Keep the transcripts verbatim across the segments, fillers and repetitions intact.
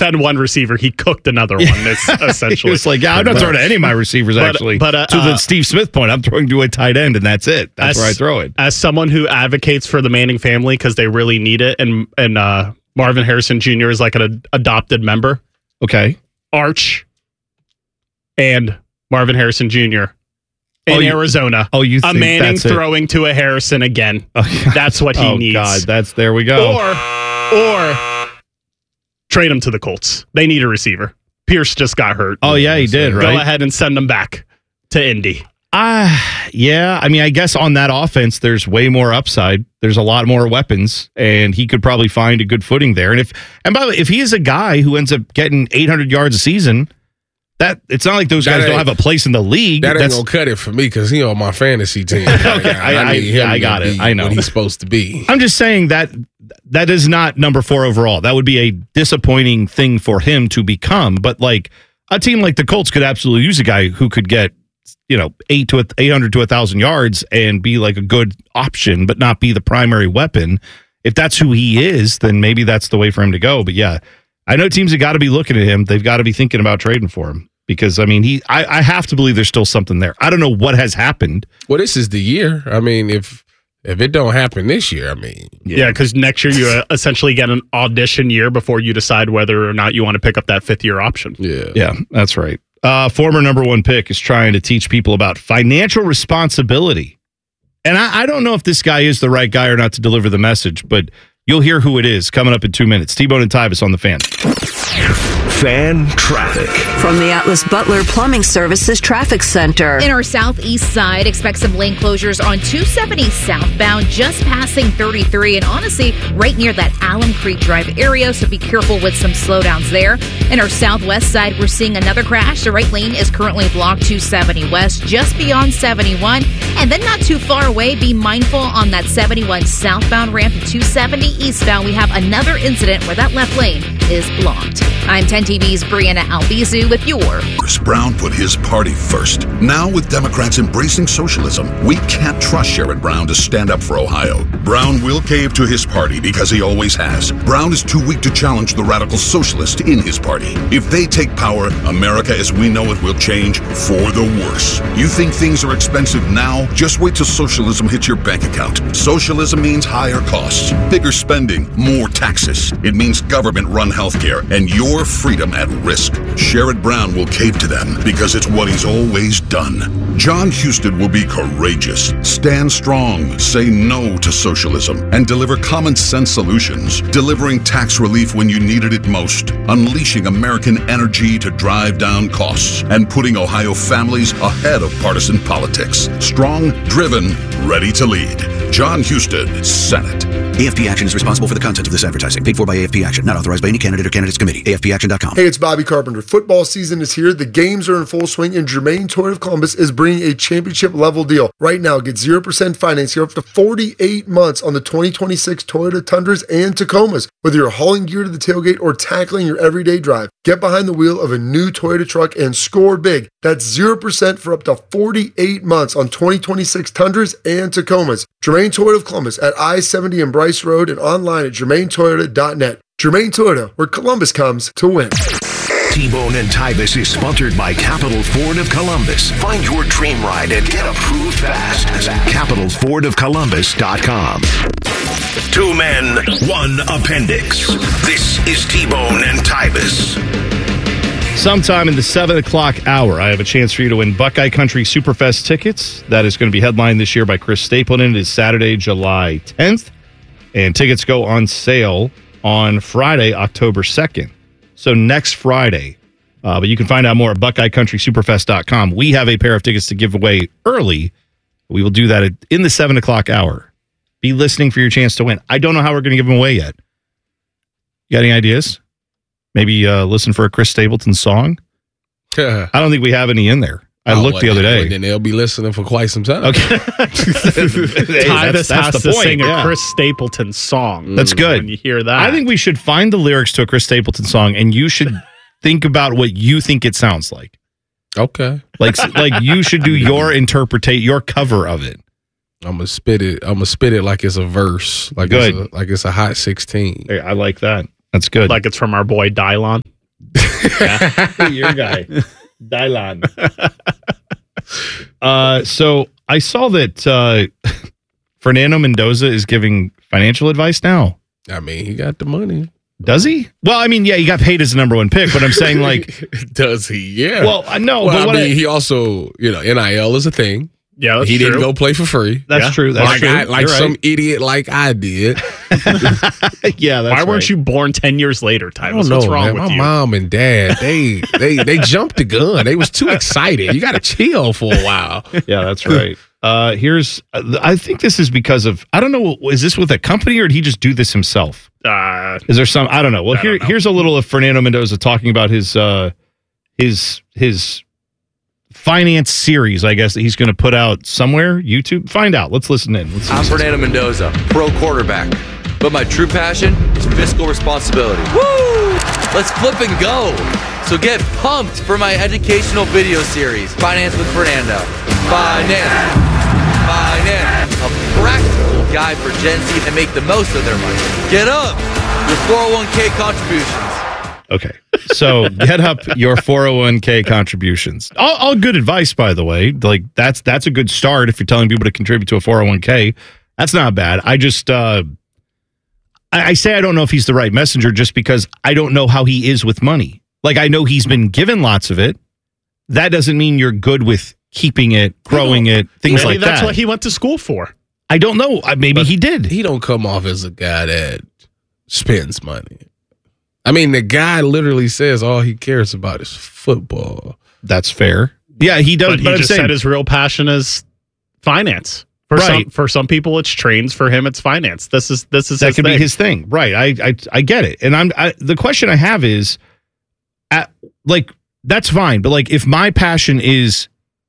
defend one receiver, he cooked another one, essentially. It's like, yeah, I'm not throwing to any of my receivers, but, actually. But, uh, to the uh, Steve Smith point, I'm throwing to a tight end, and that's it. That's as, where I throw it. As someone who advocates for the Manning family because they really need it, and, and uh, Marvin Harrison Junior is like an ad- adopted member. Okay. Arch and Marvin Harrison Junior in oh, you, Arizona. Oh, you think a Manning that's throwing it. to a Harrison again. Oh, that's what he oh, needs. God, that's there we go. Or, or trade him to the Colts. They need a receiver. Pierce just got hurt. Oh, yeah, he did, right? Go ahead and send him back to Indy. Uh, yeah, I mean, I guess on that offense, there's way more upside. There's a lot more weapons, and he could probably find a good footing there. And if, and by the way, if he is a guy who ends up getting eight hundred yards a season, that it's not like those that guys don't have a place in the league. That ain't That's, gonna cut it for me because he on my fantasy team. okay, I, I, I, yeah, I got it. I know what he's supposed to be. I'm just saying that that is not number four overall. That would be a disappointing thing for him to become. But like a team like the Colts could absolutely use a guy who could get, you know, eight to eight hundred to a thousand yards and be like a good option, but not be the primary weapon. If that's who he is, then maybe that's the way for him to go. But yeah, I know teams have got to be looking at him. They've got to be thinking about trading for him because I mean, he. I, I have to believe there's still something there. I don't know what has happened. Well, this is the year. I mean, if if it don't happen this year, I mean, yeah, because yeah, next year you uh, essentially get an audition year before you decide whether or not you want to pick up that fifth year option. Yeah, yeah, that's right. Uh, former number one pick is trying to teach people about financial responsibility. And I, I don't know if this guy is the right guy or not to deliver the message, but you'll hear who it is coming up in two minutes. T-Bone and Tyvis on the Fan. Fan traffic. From the Atlas Butler Plumbing Services Traffic Center. In our southeast side, expect some lane closures on two seventy southbound, just passing thirty-three, and honestly, right near that Alum Creek Drive area, so be careful with some slowdowns there. In our southwest side, we're seeing another crash. The right lane is currently blocked two seventy west, just beyond seventy-one, and then not too far away, be mindful on that seventy-one southbound ramp to two seventy eastbound. We have another incident where that left lane is blocked. I'm ten T V's Brianna Albizu with your. Chris Brown put his party first. Now with Democrats embracing socialism, we can't trust Sherrod Brown to stand up for Ohio. Brown will cave to his party because he always has. Brown is too weak to challenge the radical socialists in his party. If they take power, America as we know it will change for the worse. You think things are expensive now? Just wait till socialism hits your bank account. Socialism means higher costs, bigger spending, more taxes. It means government-run healthcare and your freedom at risk. Sherrod Brown will cave to them because it's what he's always done. John Husted will be courageous, stand strong, say no to socialism, and deliver common sense solutions, delivering tax relief when you needed it most, unleashing American energy to drive down costs, and putting Ohio families ahead of partisan politics. Strong, driven, ready to lead. John Husted, Senate. A F P Action is responsible for the content of this advertising. Paid for by A F P Action. Not authorized by any candidate or candidates committee. A F P action dot com. Hey, it's Bobby Carpenter. Football season is here. The games are in full swing, and Germain Toyota of Columbus is bringing a championship-level deal. Right now, get zero percent financing up to forty-eight months on the twenty twenty-six Toyota Tundras and Tacomas. Whether you're hauling gear to the tailgate or tackling your everyday drive, get behind the wheel of a new Toyota truck and score big. That's zero percent for up to forty-eight months on twenty twenty-six Tundras and Tacomas. Germain Toyota of Columbus at I seventy and Bryce Road and online at germain toyota dot net. Germain Toyota, where Columbus comes to win. T-Bone and Tyvis is sponsored by Capital Ford of Columbus. Find your dream ride and get approved fast at capital ford of columbus dot com. Two men, one appendix. This is T-Bone and Tyvis. Sometime in the seven o'clock hour, I have a chance for you to win Buckeye Country Superfest tickets. That is going to be headlined this year by Chris Stapleton. It is Saturday, July tenth, and tickets go on sale on Friday, October second. So next Friday. Uh, but you can find out more at buckeye country superfest dot com. We have a pair of tickets to give away early. We will do that in the seven o'clock hour. Be listening for your chance to win. I don't know how we're going to give them away yet. You got any ideas? Maybe uh, listen for a Chris Stapleton song? I don't think we have any in there. I oh, looked well, the other day. Well, then they'll be listening for quite some time. Okay. hey, Tyvis that's, that's has the to point. sing yeah. a Chris Stapleton song. That's good. When you hear that. I think we should find the lyrics to a Chris Stapleton song, and you should think about what you think it sounds like. Okay. Like, like you should do your interpretate, your cover of it. I'm gonna spit it. I'm gonna spit it like it's a verse, like good, it's a, like it's a hot sixteen. Hey, I like that. That's good. Like it's from our boy Dylon. Your guy, Dylan. Uh, so I saw that uh, Fernando Mendoza is giving financial advice now. I mean, he got the money. Does he? Well, I mean, yeah, he got paid as the number one pick, but I'm saying, like, does he? Yeah. Well, I know, well, but what I mean, I, he also, you know, N I L is a thing. Yeah, that's he true. didn't go play for free. That's yeah. true. That's like true. I, like You're some right. idiot like I did. yeah, that's Why weren't right. you born ten years later, Tyvus? I don't know, What's wrong man. with My you? mom and dad, they they they jumped the gun. They was too excited. You got to chill for a while. Yeah, that's right. Uh, here's, uh, I think this is because of, I don't know, is this with a company or did he just do this himself? Uh, Is there some, I don't know. Well, I here, don't know. here's a little of Fernando Mendoza talking about his, uh, his, his finance series, I guess, that he's going to put out somewhere. YouTube. Find out. Let's listen in. Let's see I'm what he says. Fernando Mendoza, pro quarterback. But my true passion is fiscal responsibility. Woo! Let's flip and go. So get pumped for my educational video series, Finance with Fernando. Finance. Finance. A practical guide for Gen Z to make the most of their money. Get up. Your four oh one k contributions. Okay. So get up your four oh one k contributions. All, all good advice, by the way. Like that's that's a good start if you're telling people to contribute to a four oh one k. That's not bad. I just uh, I, I say I don't know if he's the right messenger just because I don't know how he is with money. Like I know he's been given lots of it. That doesn't mean you're good with keeping it, growing it, things maybe like that's that. what he went to school for. I don't know. Uh, Maybe But he did. He don't come off as a guy that spends money. I mean, the guy literally says all he cares about is football. That's fair. Yeah, he does. But he but I'm just saying- said his real passion is finance. For Right. some, for some people, it's trains. For him, it's finance. This is this is that his could thing. be his thing, right? I I, I get it, and I'm I, the question I have is, at, like that's fine, but like if my passion is,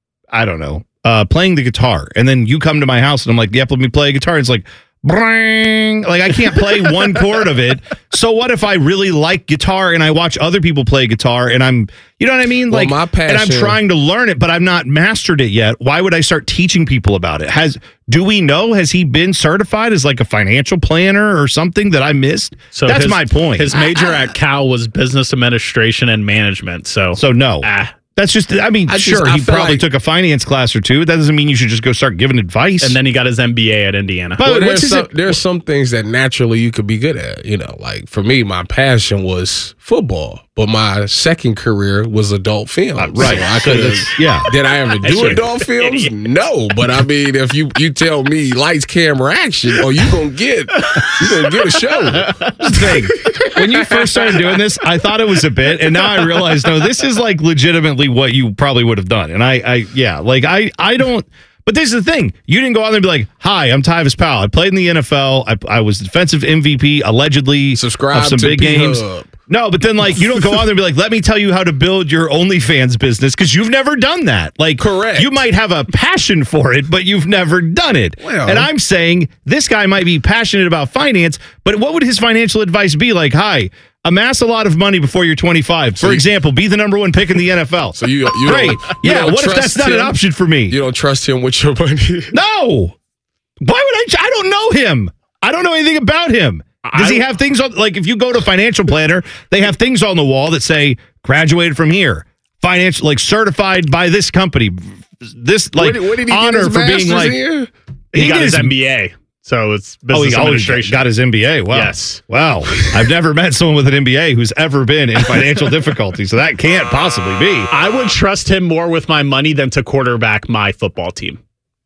I don't know, uh, playing the guitar, and then you come to my house and I'm like, yep, let me play a guitar. It's like, bring, like I can't play one chord of it. So what if I really like guitar and I watch other people play guitar and I'm, you know what I mean? Well, Like, my and I'm passion- trying to learn it, but I've not mastered it yet. Why would I start teaching people about it? Has do we know? Has he been certified as like a financial planner or something that I missed? So that's his- my point. His major at Cal was business administration and management. So so no. ah. That's just, I mean, I just- sure, I he feel probably like- took a finance class or two. That doesn't mean you should just go start giving advice. And then he got his M B A at Indiana. But Well, what's there's his- some, there's some things that naturally you could be good at. You know, like for me, my passion was football, but my second career was adult films. Uh, right. So I So could that's- yeah. Did I ever do Sure. adult films? No. But I mean, if you you tell me lights, camera, action, or you gonna get you gonna get a show. thing. When you first started doing this, I thought it was a bit, and now I realize no, this is like legitimately what you probably would have done. And I, I, yeah, like I, I don't. But this is the thing: you didn't go out there and be like, "Hi, I'm Tyvus Powell. I played in the N F L. I, I was defensive M V P, allegedly Subscribe of some to big games." P-Hub. No, but then like you don't go out there and be like, "Let me tell you how to build your OnlyFans business," because you've never done that. Like, Correct. You might have a passion for it, but you've never done it. Well- and I'm saying this guy might be passionate about finance, but what would his financial advice be? Like, hi, amass a lot of money before you're twenty-five. For So you- example, be the number one pick in the N F L. So you, you Great. don't, you Yeah. don't What if that's trust not an him? option for me? You don't trust him with your money. No. Why would I? I don't know him. I don't know anything about him. Does he I- have things on, like if you go to Financial Planner, they have things on the wall that say graduated from here, financial, like certified by this company, this like Where did- where did he get honor his for being master's like in? he, he got did his his- M B A. So it's Oh, business he always administration. got his M B A. Wow. Yes. Wow. I've never met someone with an M B A who's ever been in financial difficulty, so that can't possibly be. I would trust him more with my money than to quarterback my football team.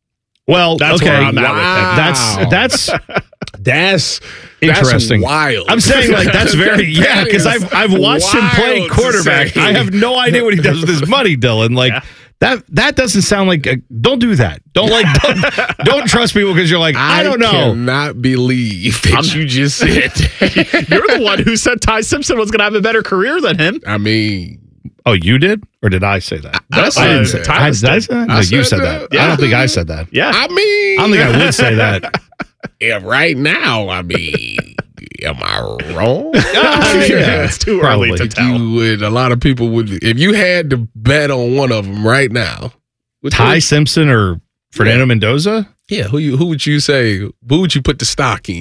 Well, That's okay. where I'm at with Wow. him. That's that's That's interesting. That's wild. I'm saying like that's very yeah That because is I've I've watched him play wild to quarterback. say. I have no idea what he does with his money, Dylan. Like Yeah. that that doesn't sound like a, don't do that. Don't like don't, don't trust people because you're like I, don't know. cannot believe that I'm- you just said that. You're the one who said Ty Simpson was going to have a better career than him. I mean, Oh, you did or did I say that? I I said didn't that. say. Tyler I, did I did. say that? No, I you said said that. that. I Yeah. don't think I said that. Yeah. I mean, I don't think I would say that. Yeah, right now, I mean, am I wrong? yeah, it's too probably. early to tell. You would. A lot of people would. If you had to bet on one of them right now, which Ty one- Simpson or Fernando Yeah. Mendoza? Yeah, who you who would you say? Who would you put the stock in?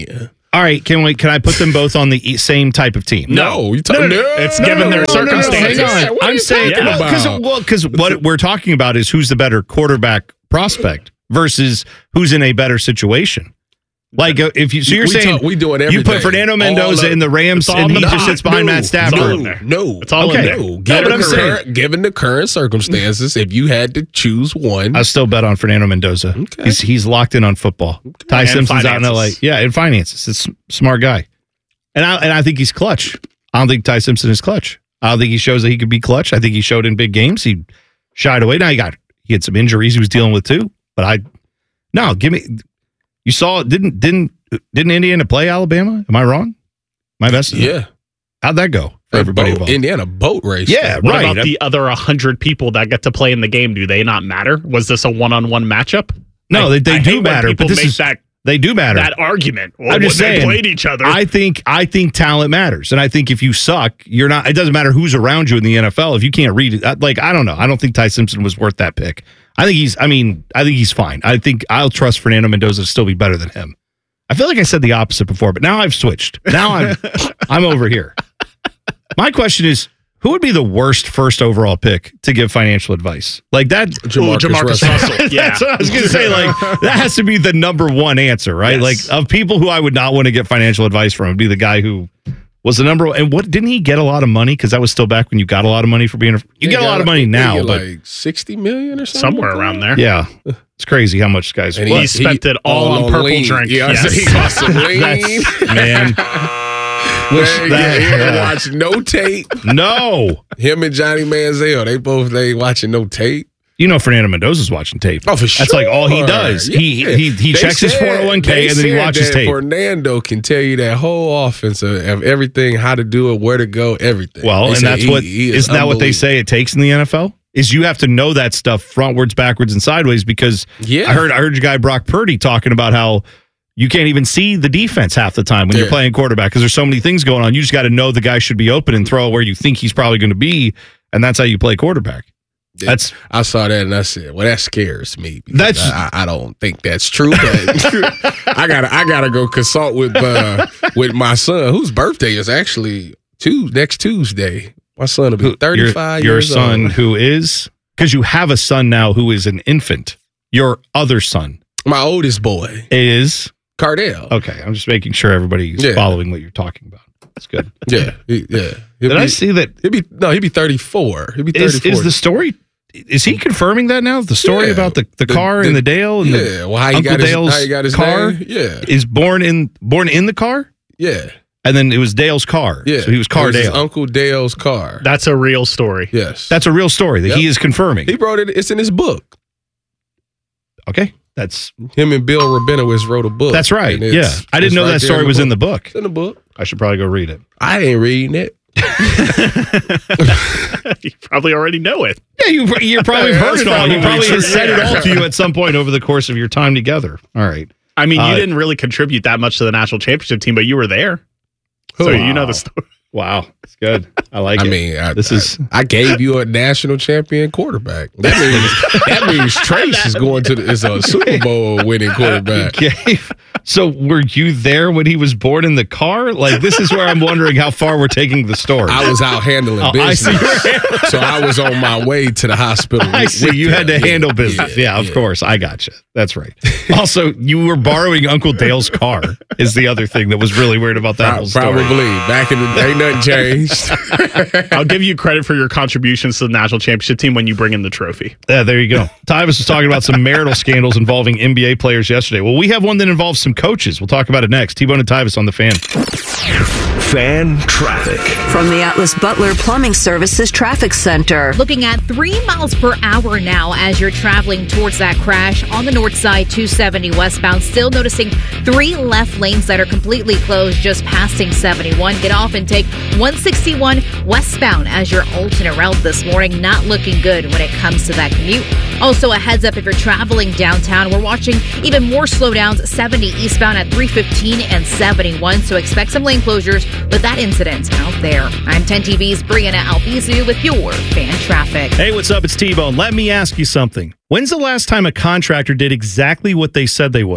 All right, can we? Can I put them both on the e- same type of team? No, you talking? No, no, no. It's given their circumstances. No, no, no. What are I'm you saying talking because about? well, because what we're talking about is who's the better quarterback prospect versus who's in a better situation. Like uh, if you, so you're We saying talk- we doing you put everything. Fernando Mendoza All of- in the Rams it's all and in he the- just sits behind no, Matt Stafford. all in No, there. no, It's all Okay. in there. no. Yeah, Given, but I'm the saying- current, given the current circumstances, if you had to choose one, I still bet on Fernando Mendoza. Okay. He's he's locked in on football. Ty And Simpson's out in L A. finances. Yeah, in finances. It's a smart guy. And I and I think he's clutch. I don't think Ty Simpson is clutch. I don't think he shows that he could be clutch. I think he showed in big games. He shied away. Now he got he had some injuries he was dealing with too. But I no, give me you saw didn't didn't didn't Indiana play Alabama? Am I wrong? My best. yeah, How'd that go for everybody boat, involved? Indiana boat race. Yeah, What right. about the other one hundred people that get to play in the game? Do they not matter? Was this a one-on-one matchup? No, I- they, they I do hate when matter. people But this make is that they do matter. that argument. Well, I'm just when saying, they played each other. I think I think talent matters, and I think if you suck, you're not. It doesn't matter who's around you in the N F L if you can't read it. I- Like I don't know. I don't think Ty Simpson was worth that pick. I think he's. I mean, I think he's fine. I think I'll trust Fernando Mendoza to still be better than him. I feel like I said the opposite before, but now I've switched. Now I'm I'm over here. My question is, who would be the worst first overall pick to give financial advice? Like that, Jamarcus, Ooh, Jamarcus Russell. Russell. Yeah. That's what I was going to say. Like that has to be the number one answer, right? Yes. Like of people who I would not want to get financial advice from, would be the guy who was the number one. And what didn't he get a lot of money? Because that was still back when you got a lot of money for being a. You They get a got lot of money they now, get but like sixty million or something. somewhere like around that. there. yeah, it's crazy how much guys. And He he- spent it all on purple lean. drink. Yeah, Yes. he got some lean. That's- man. Wish Man, that- yeah, yeah, watch no tape. No, Him and Johnny Manziel, they both they watching no tape. you know Fernando Mendoza's watching tape. Oh, for sure. That's like all he does. He Yeah. he he They checks his said- four oh one they k and then he said watches that tape. Fernando can tell you that whole offense of, of everything, how to do it, where to go, everything. Well, They and said that's he- what he is isn't that what they unbelievable. say it takes in the N F L? Is you have to know that stuff frontwards, backwards, and sideways because Yeah. I heard I heard your guy Brock Purdy talking about how you can't even see the defense half the time when you're Yeah. playing quarterback because there's so many things going on. You just got to know the guy should be open and throw it where you think he's probably going to be, and that's how you play quarterback. Yeah. That's I saw that and I said, well, that scares me. because That's- I, I don't think that's true, but I gotta I gotta go consult with uh, with my son, whose birthday is actually Tuesday, next Tuesday. My son will be your, thirty-five your years son old. who is because you have a son now who is an infant. Your other son My oldest boy, is Cardell. okay. I'm just making sure everybody's Yeah. following what you're talking about. That's good. Yeah, he, yeah. He'll Did be, I see that? He'll be no, he'll be thirty-four. He'll be Is, thirty-four. is the story? Is he confirming that now? The story Yeah. about the, the, The- car the- and the Dale and yeah, the well, how he Uncle got his, Dale's how he got his car name? Yeah, is born in born in the car, yeah, and then it was Dale's car. yeah. so he was It Car his Dale. Uncle Dale's car. That's a real story. Yes, That's a real story that Yep. he is confirming. he wrote it. It's in his book. Okay, that's Him and Bill Rabinowitz wrote a book. that's right. and it's- Yeah, I didn't it's know right that there story was book. in the book. It's in the book. I should probably go read it. I ain't reading it. You probably already know it. Yeah, you you probably Yeah, heard that's it all. He probably probably true. has said it Yeah. all to you at some point over the course of your time together. All right. I mean, you Uh, didn't really contribute that much to the national championship team, but you were there. So you know the story. Wow, it's good. I like I it. mean, I, This I, is- I gave you a national champion quarterback. That means that means Trace is going to the, is a Super Bowl winning quarterback. Gave. So were you there when he was born in the car? Like this is where I'm wondering how far we're taking the story. I was out handling Oh, I see. business, so I was on my way to the hospital. I with- see. with You had to them. Yeah, handle business. Yeah, of course. I gotcha. That's right. Also, you were borrowing Uncle Dale's car is the other thing that was really weird about that whole Pro- story. Probably back in the day, nothing changed. I'll give you credit for your contributions to the national championship team when you bring in the trophy. Yeah, there you go. Tyvus was talking about some marital scandals involving N B A players yesterday. Well, we have one that involves some coaches. We'll talk about it next. T-Bone and Tyvus on the Fan. Fan traffic. From the Atlas Butler Plumbing Services Traffic Center. Looking at three miles per hour now as you're traveling towards that crash on the north side, two seventy westbound. Still noticing three left lanes that are completely closed just passing seventy-one. Get off and take one sixty-one westbound as your alternate route this morning. Not looking good when it comes to that commute. Also, a heads up if you're traveling downtown. We're watching even more slowdowns, seventy eastbound at three fifteen and seventy-one. So expect some lane closures with that incident out there. I'm ten T V's Brianna Albizu with your fan traffic. Hey, what's up? It's T-Bone. Let me ask you something. When's the last time a contractor did exactly what they said they would?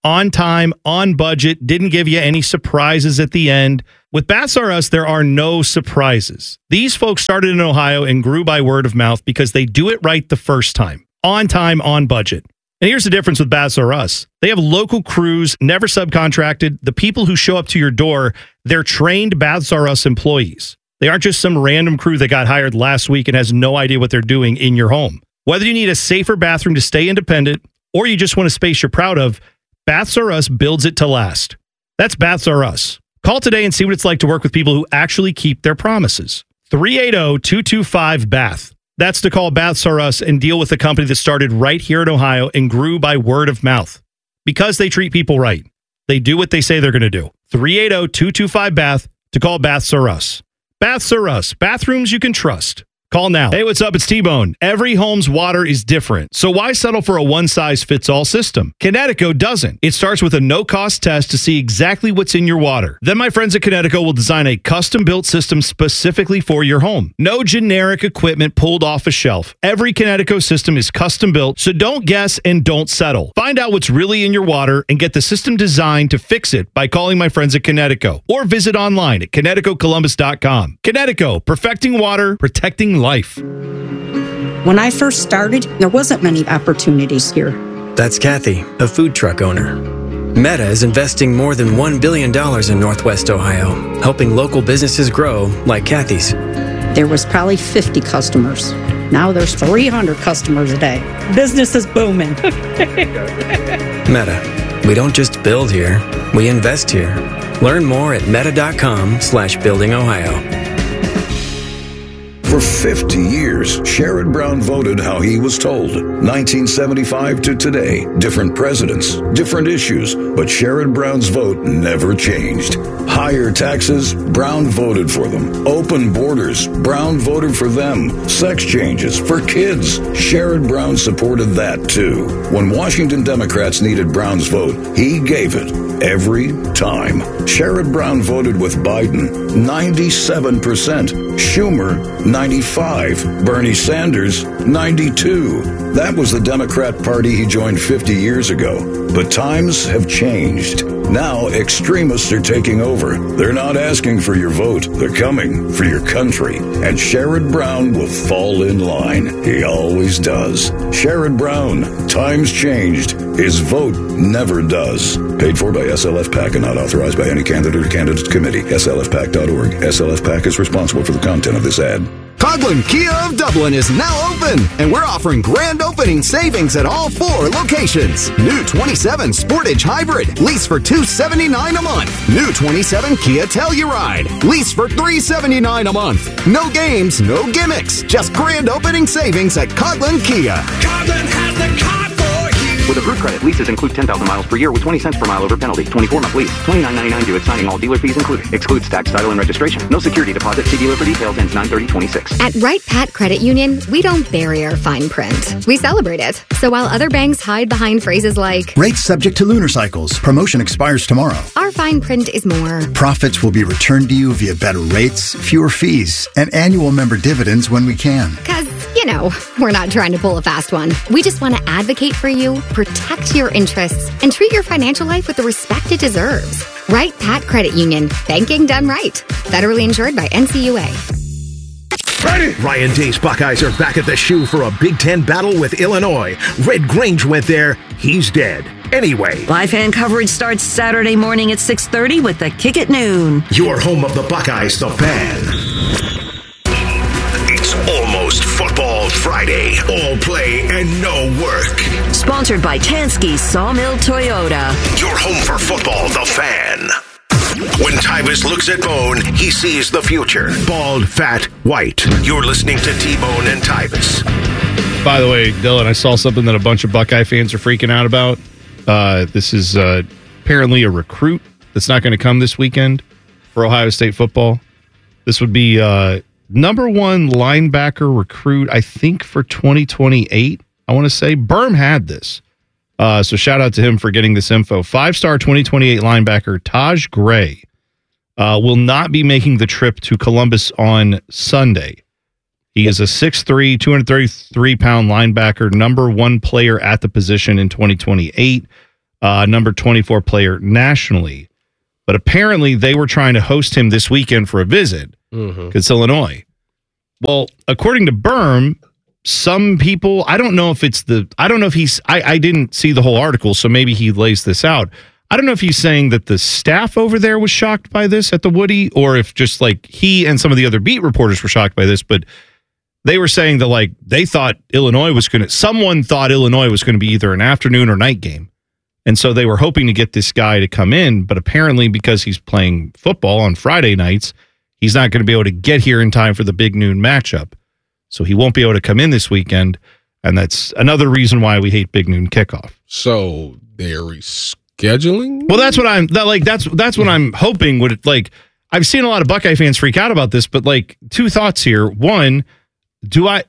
On time, on budget, didn't give you any surprises at the end. With Baths R Us, there are no surprises. These folks started in Ohio and grew by word of mouth because they do it right the first time. On time, on budget. And here's the difference with Baths R Us. They have local crews, never subcontracted. The people who show up to your door, they're trained Baths R Us employees. They aren't just some random crew that got hired last week and has no idea what they're doing in your home. Whether you need a safer bathroom to stay independent or you just want a space you're proud of, Baths R Us builds it to last. That's Baths R Us. Call today and see what it's like to work with people who actually keep their promises. three eight zero, two two five, B A T H. That's to call Baths R Us and deal with a company that started right here in Ohio and grew by word of mouth. Because they treat people right. They do what they say they're going to do. three eight zero, two two five, B A T H to call Baths R Us. Baths R Us. Bathrooms you can trust. Call now. Hey, what's up? It's T-Bone. Every home's water is different, so why settle for a one-size-fits-all system? Kinetico doesn't. It starts with a no-cost test to see exactly what's in your water. Then my friends at Kinetico will design a custom-built system specifically for your home. No generic equipment pulled off a shelf. Every Kinetico system is custom-built, so don't guess and don't settle. Find out what's really in your water and get the system designed to fix it by calling my friends at Kinetico or visit online at kinetico columbus dot com. Kinetico, perfecting water, protecting life. When I first started, there wasn't many opportunities here. That's Kathy, a food truck owner. Meta is investing more than one billion dollars in Northwest Ohio, helping local businesses grow like Kathy's. There was probably fifty customers. Now there's three hundred customers a day. Business is booming. Meta, we don't just build here, we invest here. Learn more at meta.com slash building Ohio. For fifty years, Sherrod Brown voted how he was told. nineteen seventy-five to today, different presidents, different issues, but Sherrod Brown's vote never changed. Higher taxes, Brown voted for them. Open borders, Brown voted for them. Sex changes for kids, Sherrod Brown supported that too. When Washington Democrats needed Brown's vote, he gave it every time. Sherrod Brown voted with Biden, ninety-seven percent. Schumer, ninety-five. Bernie Sanders, ninety-two. That was the Democrat Party he joined fifty years ago. But times have changed. Now extremists are taking over. They're not asking for your vote. They're coming for your country. And Sherrod Brown will fall in line. He always does. Sherrod Brown, times changed. His vote never does. Paid for by S L F PAC and not authorized by any candidate or candidates committee. S L F pac dot org. S L F PAC is responsible for the content of this ad. Coghlan Kia of Dublin is now open, and we're offering grand opening savings at all four locations. New twenty-seven Sportage Hybrid, lease for two hundred seventy-nine dollars a month. New twenty-seven Kia Telluride, lease for three hundred seventy-nine dollars a month. No games, no gimmicks, just grand opening savings at Coghlan Kia. Coghlan has the car for you. With approved credit, leases include ten thousand miles per year with twenty cents per mile over penalty. twenty-four month lease. twenty-nine ninety-nine due at signing, all dealer fees included. Excludes tax, title, and registration. No security deposit. See dealer for details. Ends nine thirty twenty-six. At Wright Pat Credit Union, we don't bury our fine print. We celebrate it. So while other banks hide behind phrases like rates subject to lunar cycles, promotion expires tomorrow, our fine print is more. Profits will be returned to you via better rates, fewer fees, and annual member dividends when we can. Because, you know, we're not trying to pull a fast one. We just want to advocate for you, protect your interests, and treat your financial life with the respect it deserves. Wright Pat Credit Union. Banking done right. Federally insured by N C U A. Ready? Ryan Day's Buckeyes are back at the shoe for a Big Ten battle with Illinois. Red Grange went there. He's dead. Anyway. Live fan coverage starts Saturday morning at six thirty with the Kick at Noon. Your home of the Buckeyes, the Fan. It's almost Football Friday. All play and no work. Sponsored by Tansky Sawmill Toyota. Your home for football, the Fan. When Tyvis looks at Bone, he sees the future. Bald, fat, white. You're listening to T-Bone and Tyvis. By the way, Dylan, I saw something that a bunch of Buckeye fans are freaking out about. Uh, this is uh, apparently a recruit that's not going to come this weekend for Ohio State football. This would be uh, number one linebacker recruit, I think, for twenty twenty-eight. I want to say Berm had this. Uh, so shout out to him for getting this info. Five-star twenty twenty-eight linebacker Taj Gray uh, will not be making the trip to Columbus on Sunday. He is a six three, two hundred thirty-three pound linebacker, number one player at the position in twenty twenty-eight. uh, number twenty-four player nationally. But apparently they were trying to host him this weekend for a visit because mm-hmm. it's Illinois. Well, according to Berm, some people, I don't know if it's the, I don't know if he's, I, I didn't see the whole article, so maybe he lays this out. I don't know if he's saying that the staff over there was shocked by this at the Woody, or if just like he and some of the other beat reporters were shocked by this, but they were saying that like they thought Illinois was going to, someone thought Illinois was going to be either an afternoon or night game. And so they were hoping to get this guy to come in, but apparently because he's playing football on Friday nights, he's not going to be able to get here in time for the big noon matchup. So he won't be able to come in this weekend. And that's another reason why we hate big noon kickoff. So they're rescheduling? Well, that's what I'm that, like. That's that's what I'm hoping would like. I've seen a lot of Buckeye fans freak out about this, but like two thoughts here. One, do I?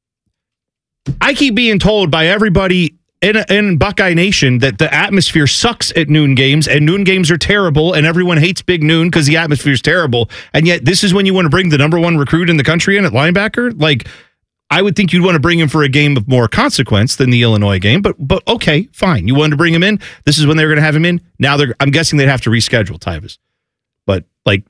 I keep being told by everybody in, in Buckeye Nation that the atmosphere sucks at noon games, and noon games are terrible, and everyone hates big noon because the atmosphere is terrible. And yet, this is when you want to bring the number one recruit in the country in at linebacker. Like, I would think you'd want to bring him for a game of more consequence than the Illinois game. But but okay, fine. You wanted to bring him in. This is when they were going to have him in. Now they're. I'm guessing they'd have to reschedule Tyvus. But like,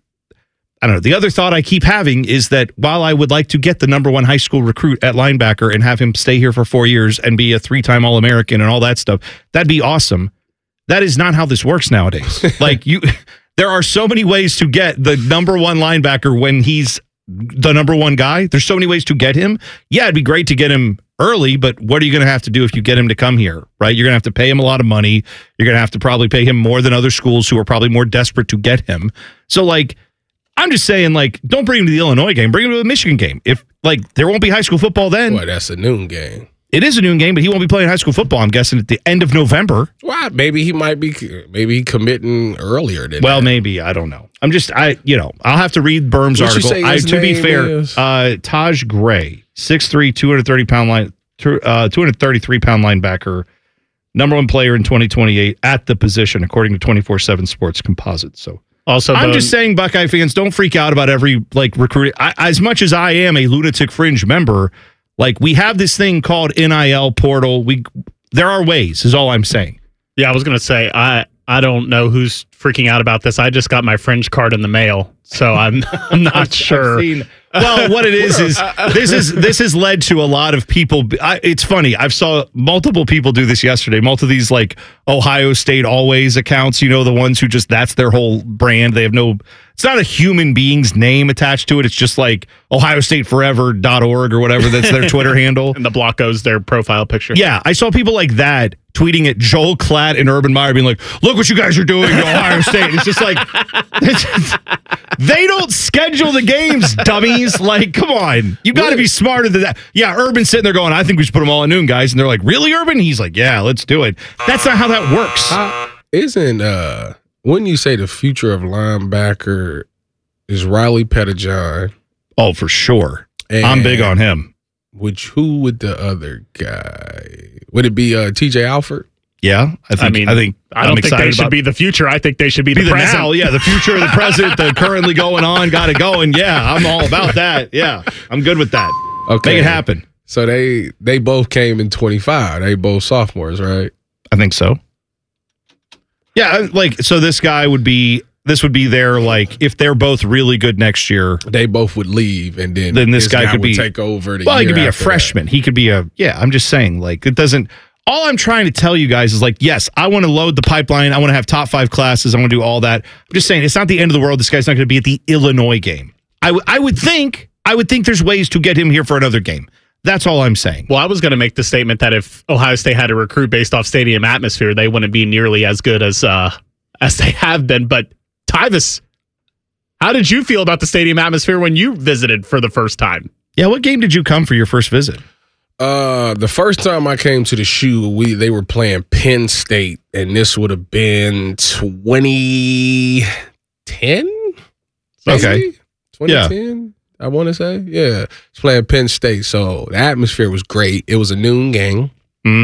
I don't know. The other thought I keep having is that while I would like to get the number one high school recruit at linebacker and have him stay here for four years and be a three-time All-American and all that stuff, that'd be awesome. That is not how this works nowadays. Like you, there are so many ways to get the number one linebacker when he's the number one guy. There's so many ways to get him. Yeah, it'd be great to get him early, but what are you going to have to do if you get him to come here, right? You're going to have to pay him a lot of money. You're going to have to probably pay him more than other schools who are probably more desperate to get him. So, like, I'm just saying, like, don't bring him to the Illinois game. Bring him to the Michigan game. If, like, there won't be high school football then. Boy, that's a noon game. It is a noon game, but he won't be playing high school football, I'm guessing, at the end of November. Well, maybe he might be maybe he committing earlier than Well, that. maybe. I don't know. I'm just, I, you know, I'll have to read Berm's What'd you article. say I, his to be name fair, is? uh, Taj Gray, six three, two hundred thirty pound line, uh, two hundred thirty-three pound linebacker, number one player in twenty twenty-eight at the position, according to twenty-four seven Sports Composite. So, Also, I'm the- just saying, Buckeye fans, don't freak out about every like recruiting. I, as much as I am a lunatic fringe member, like we have this thing called N I L portal. We there are ways, is all I'm saying. Yeah, I was gonna say I I don't know who's freaking out about this. I just got my fringe card in the mail, so I'm I'm not sure. Seen, well, what it is is this is this has led to a lot of people. I, it's funny. I've saw multiple people do this yesterday. Multiple of these like Ohio State Always accounts. You know, the ones who just that's their whole brand. They have no. It's not a human being's name attached to it. It's just like Ohio State Forever dot org or whatever. That's their Twitter handle. And the block goes their profile picture. Yeah, I saw people like that tweeting at Joel Klatt and Urban Meyer being like, look what you guys are doing to Ohio State. It's just like, it's just, they don't schedule the games, dummies. Like, come on. You got to be smarter than that. Yeah, Urban's sitting there going, I think we should put them all at noon, guys. And they're like, really, Urban? He's like, yeah, let's do it. That's not how that works. Uh, isn't, uh, wouldn't you say the future of linebacker is Riley Pettijohn? Oh, for sure. And I'm big on him. Which, who would the other guy? Would it be uh, T J Alford? Yeah, I think. I mean, I think. I don't I'm think they should about, be the future. I think they should be, be the, the present. now. Yeah, the future, the present, the currently going on, got it going. Yeah, I'm all about that. Yeah, I'm good with that. Okay, make it happen. So they they both came in twenty-five. They both sophomores, right? I think so. Yeah, like so. This guy would be. This would be their like if they're both really good next year. They both would leave, and then then this, this guy, guy could would be take over. The well, he year could be a after freshman. He could be a yeah. I'm just saying, like it doesn't. All I'm trying to tell you guys is like, yes, I want to load the pipeline. I want to have top five classes. I want to do all that. I'm just saying, it's not the end of the world. This guy's not going to be at the Illinois game. I, w- I would think. I would think there's ways to get him here for another game. That's all I'm saying. Well, I was going to make the statement that if Ohio State had a recruit based off stadium atmosphere, they wouldn't be nearly as good as uh, as they have been. But Tyvus, how did you feel about the stadium atmosphere when you visited for the first time? Yeah, what game did you come for your first visit? Uh, the first time I came to the shoe, we they were playing Penn State, and this would have been twenty ten. Okay, twenty ten. Yeah. I want to say, yeah, it's playing Penn State, so the atmosphere was great. It was a noon game. Mm-hmm.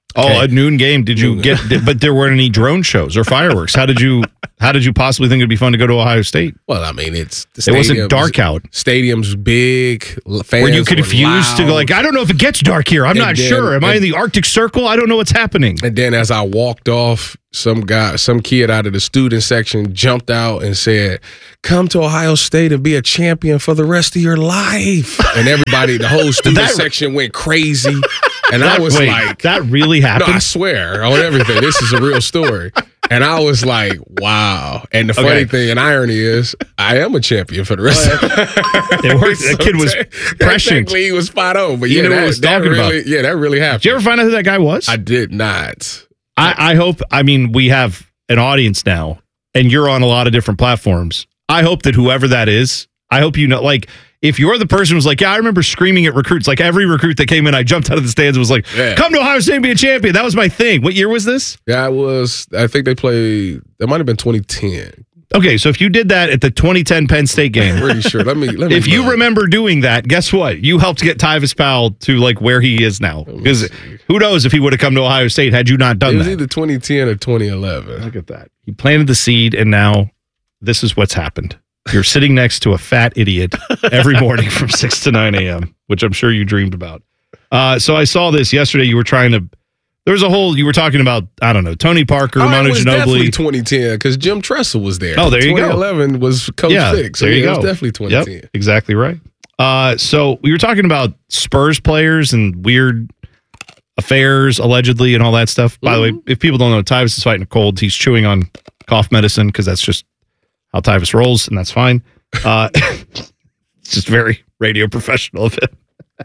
Oh, Okay. a noon game. Did you get? Did, but there weren't any drone shows or fireworks. How did you? How did you possibly think it'd be fun to go to Ohio State? Well, I mean, it's the It stadium, wasn't dark out. Stadium's big. Fans Were you were confused to go loud. like, I don't know if it gets dark here. I'm And not then- sure. Am I in and- the Arctic Circle? I don't know what's happening. And then as I walked off, some guy, some kid out of the student section jumped out and said, "Come to Ohio State and be a champion for the rest of your life." And everybody, the whole student That- section went crazy. And I That- was wait, like, that really happened? No, I swear on everything. This is a real story. And I was like, wow. And the funny Okay. thing and irony is, I am a champion for the rest of It worked. That kid was prescient. Technically, he was spot on. But You yeah, knew what that, he was that talking about. really, yeah, that really happened. Did you ever find out who that guy was? I did not. I, I hope, I mean, we have an audience now, and you're on a lot of different platforms. I hope that whoever that is, I hope you know, like, if you're the person who's like, yeah, I remember screaming at recruits, like every recruit that came in, I jumped out of the stands and was like, Yeah. come to Ohio State and be a champion. That was my thing. What year was this? That was, I think they played, that might have been twenty ten. Okay, so if you did that at the twenty ten Penn State game, Pretty sure. Let me, let me if you look. remember doing that, guess what? You helped get Tyvis Powell to like where he is now. Because who knows if he would have come to Ohio State had you not done It was that. either twenty ten or twenty eleven. Look at that. He planted the seed, and now this is what's happened. You're sitting next to a fat idiot every morning from six to nine a.m., which I'm sure you dreamed about. Uh, so I saw this yesterday. You were trying to, there was a whole, you were talking about, I don't know, Tony Parker, Oh, Manu it was definitely Ginobili. twenty ten because Jim Tressel was there. Oh, there you go. twenty eleven was Coach Yeah, Vick. So there you yeah, go. it was definitely twenty ten. Yep, exactly right. Uh, so we were talking about Spurs players and weird affairs, allegedly, and all that stuff. By the way, if people don't know, Tyvis is fighting a cold. He's chewing on cough medicine because that's just how Tyvis rolls, and that's fine. Uh, it's just very radio professional of him.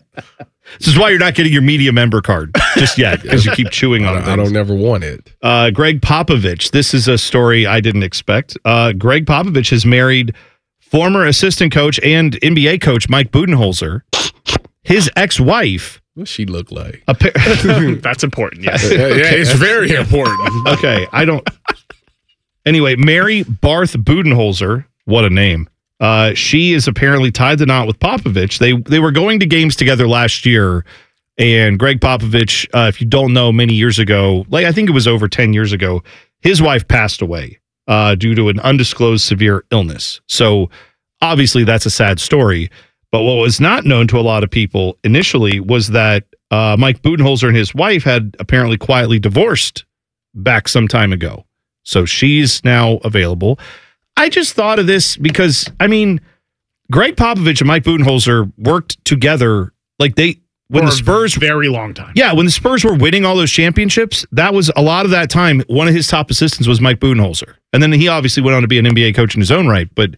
This is why you're not getting your media member card just yet, because you keep chewing on it. I don't never want it. Uh, Greg Popovich. This is a story I didn't expect. Uh, Greg Popovich has married former assistant coach and N B A coach Mike Budenholzer. His ex-wife. What's she look like? Appa- That's important. Yes. Yeah, yeah, it's very important. Okay, I don't. Anyway, Mary Barth Budenholzer. What a name. Uh, she is apparently tied the knot with Popovich. They they were going to games together last year, and Greg Popovich, uh, if you don't know, many years ago, like I think it was over ten years ago, his wife passed away uh, due to an undisclosed severe illness. So obviously that's a sad story. But what was not known to a lot of people initially was that uh, Mike Budenholzer and his wife had apparently quietly divorced back some time ago. So she's now available. I just thought of this because, I mean, Greg Popovich and Mike Budenholzer worked together like they, when For the Spurs, a very long time. yeah, when the Spurs were winning all those championships, that was a lot of that time. One of his top assistants was Mike Budenholzer. And then he obviously went on to be an N B A coach in his own right. But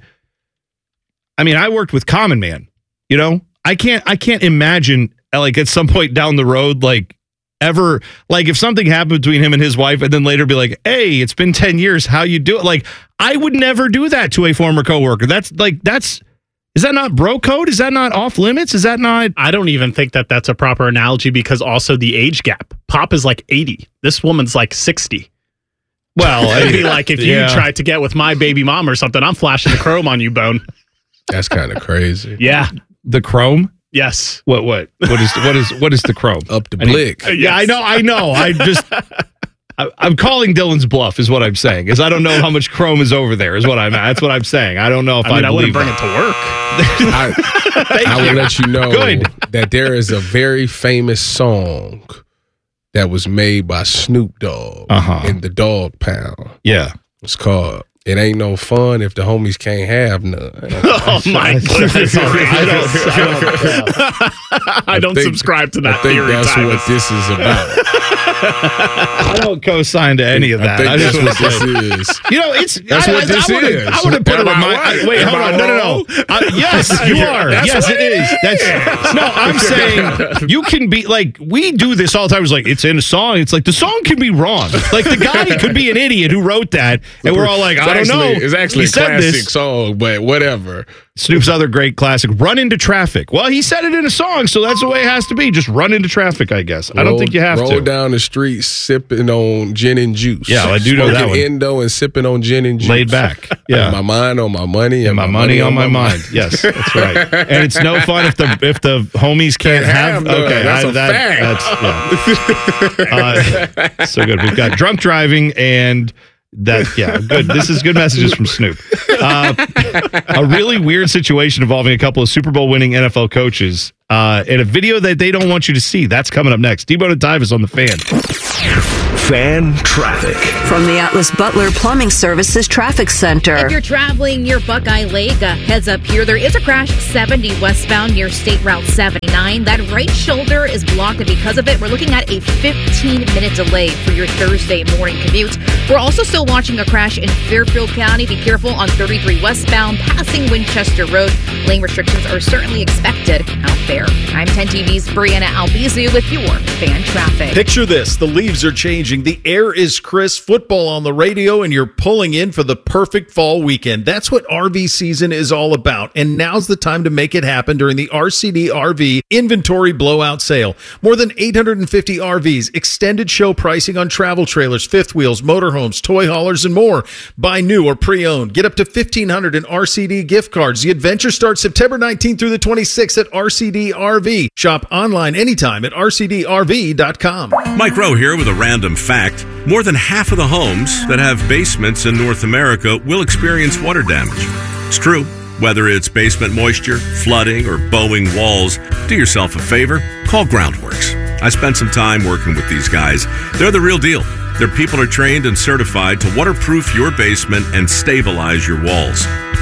I mean, I worked with Common Man, you know, I can't, I can't imagine like at some point down the road, like, ever like if something happened between him and his wife and then later be like, hey, it's been ten years, how you do it? Like, I would never do that to a former coworker. That's like, that's, is that not bro code? Is that not off limits? Is that not? I don't even think that that's a proper analogy because also the age gap. Pop is like eighty. This woman's like sixty. Well, It'd be like if yeah. you tried to get with my baby mom or something, I'm flashing the chrome on you, Bone. That's kind of crazy. Yeah. The chrome? Yes. What, what, what is, what is, what is the chrome? Up the I need- blick. yeah, I know, I know. I just, I, I'm calling Dylan's bluff is what I'm saying, is I don't know how much chrome is over there is what I'm, that's what I'm saying. I don't know if I mean, I, I wouldn't believe bring that. it to work. I, Thank I will you. let you know Good. that there is a very famous song that was made by Snoop Dogg Uh-huh. in the Dog Pound. Yeah. It's called "It Ain't No Fun If the Homies Can't Have None." Oh my goodness. I don't, I don't, I don't think- subscribe to that I think theory. that's Tyvis. what this is about. I don't co-sign to any of that. I think I just that's wanna what say- this is. You know, it's That's I, what I, this I wanna, is. I want to put Am a I reminder. right? Wait, Am hold I on. No, no, wrong? no. Uh, yes, you are. That's yes, what it is. That's no. I'm saying you can be like we do this all the time. It's like it's in a song. It's like the song can be wrong. Like the guy could be an idiot who wrote that, and we're all like, It's I don't actually- know. It's actually He a said classic this. song, but whatever. Snoop's other great classic, Run Into Traffic. Well, he said it in a song, so that's the way it has to be. Just run into traffic, I guess. I don't Roll- think you have roll to. Roll down the street sipping on gin and juice. Yeah, I do know that one. Endo and sipping on gin and juice. Laid back. Yeah. my mind on my money. And, and my, my money, money on my mind. mind. Yes, that's right. And it's no fun if the if the homies can't, can't have. have okay, that's I, a that, fact. That's, yeah. uh, so good. We've got drunk driving and. That yeah, good. This is good messages from Snoop. Uh, a really weird situation involving a couple of Super Bowl winning N F L coaches uh, in a video that they don't want you to see. That's coming up next. Debo and Tyvis on the Fan. Fan traffic from the Atlas Butler Plumbing Services Traffic Center. If you're traveling near Buckeye Lake, uh, heads up here. There is a crash seventy westbound near State Route seventy-nine. That right shoulder is blocked, and because of it, we're looking at a fifteen minute delay for your Thursday morning commute. We're also still watching a crash in Fairfield County. Be careful on thirty-three westbound, passing Winchester Road. Lane restrictions are certainly expected out there. I'm ten T V's Brianna Albizu with your Fan Traffic. Picture this. The leaves are changing. The air is crisp, football on the radio, and you're pulling in for the perfect fall weekend. That's what R V season is all about. And now's the time to make it happen during the R C D R V Inventory Blowout Sale. More than eight hundred fifty R Vs, extended show pricing on travel trailers, fifth wheels, motorhomes, toy haulers, and more. Buy new or pre-owned. Get up to fifteen hundred dollars in R C D gift cards. The adventure starts September nineteenth through the twenty-sixth at R C D R V. Shop online anytime at R C D R V dot com. Mike Rowe here with a random fact. More than half of the homes that have basements in North America will experience water damage. It's true. Whether it's basement moisture, flooding, or bowing walls, do yourself a favor, call Groundworks. I spent some time working with these guys. They're the real deal. Their people are trained and certified to waterproof your basement and stabilize your walls.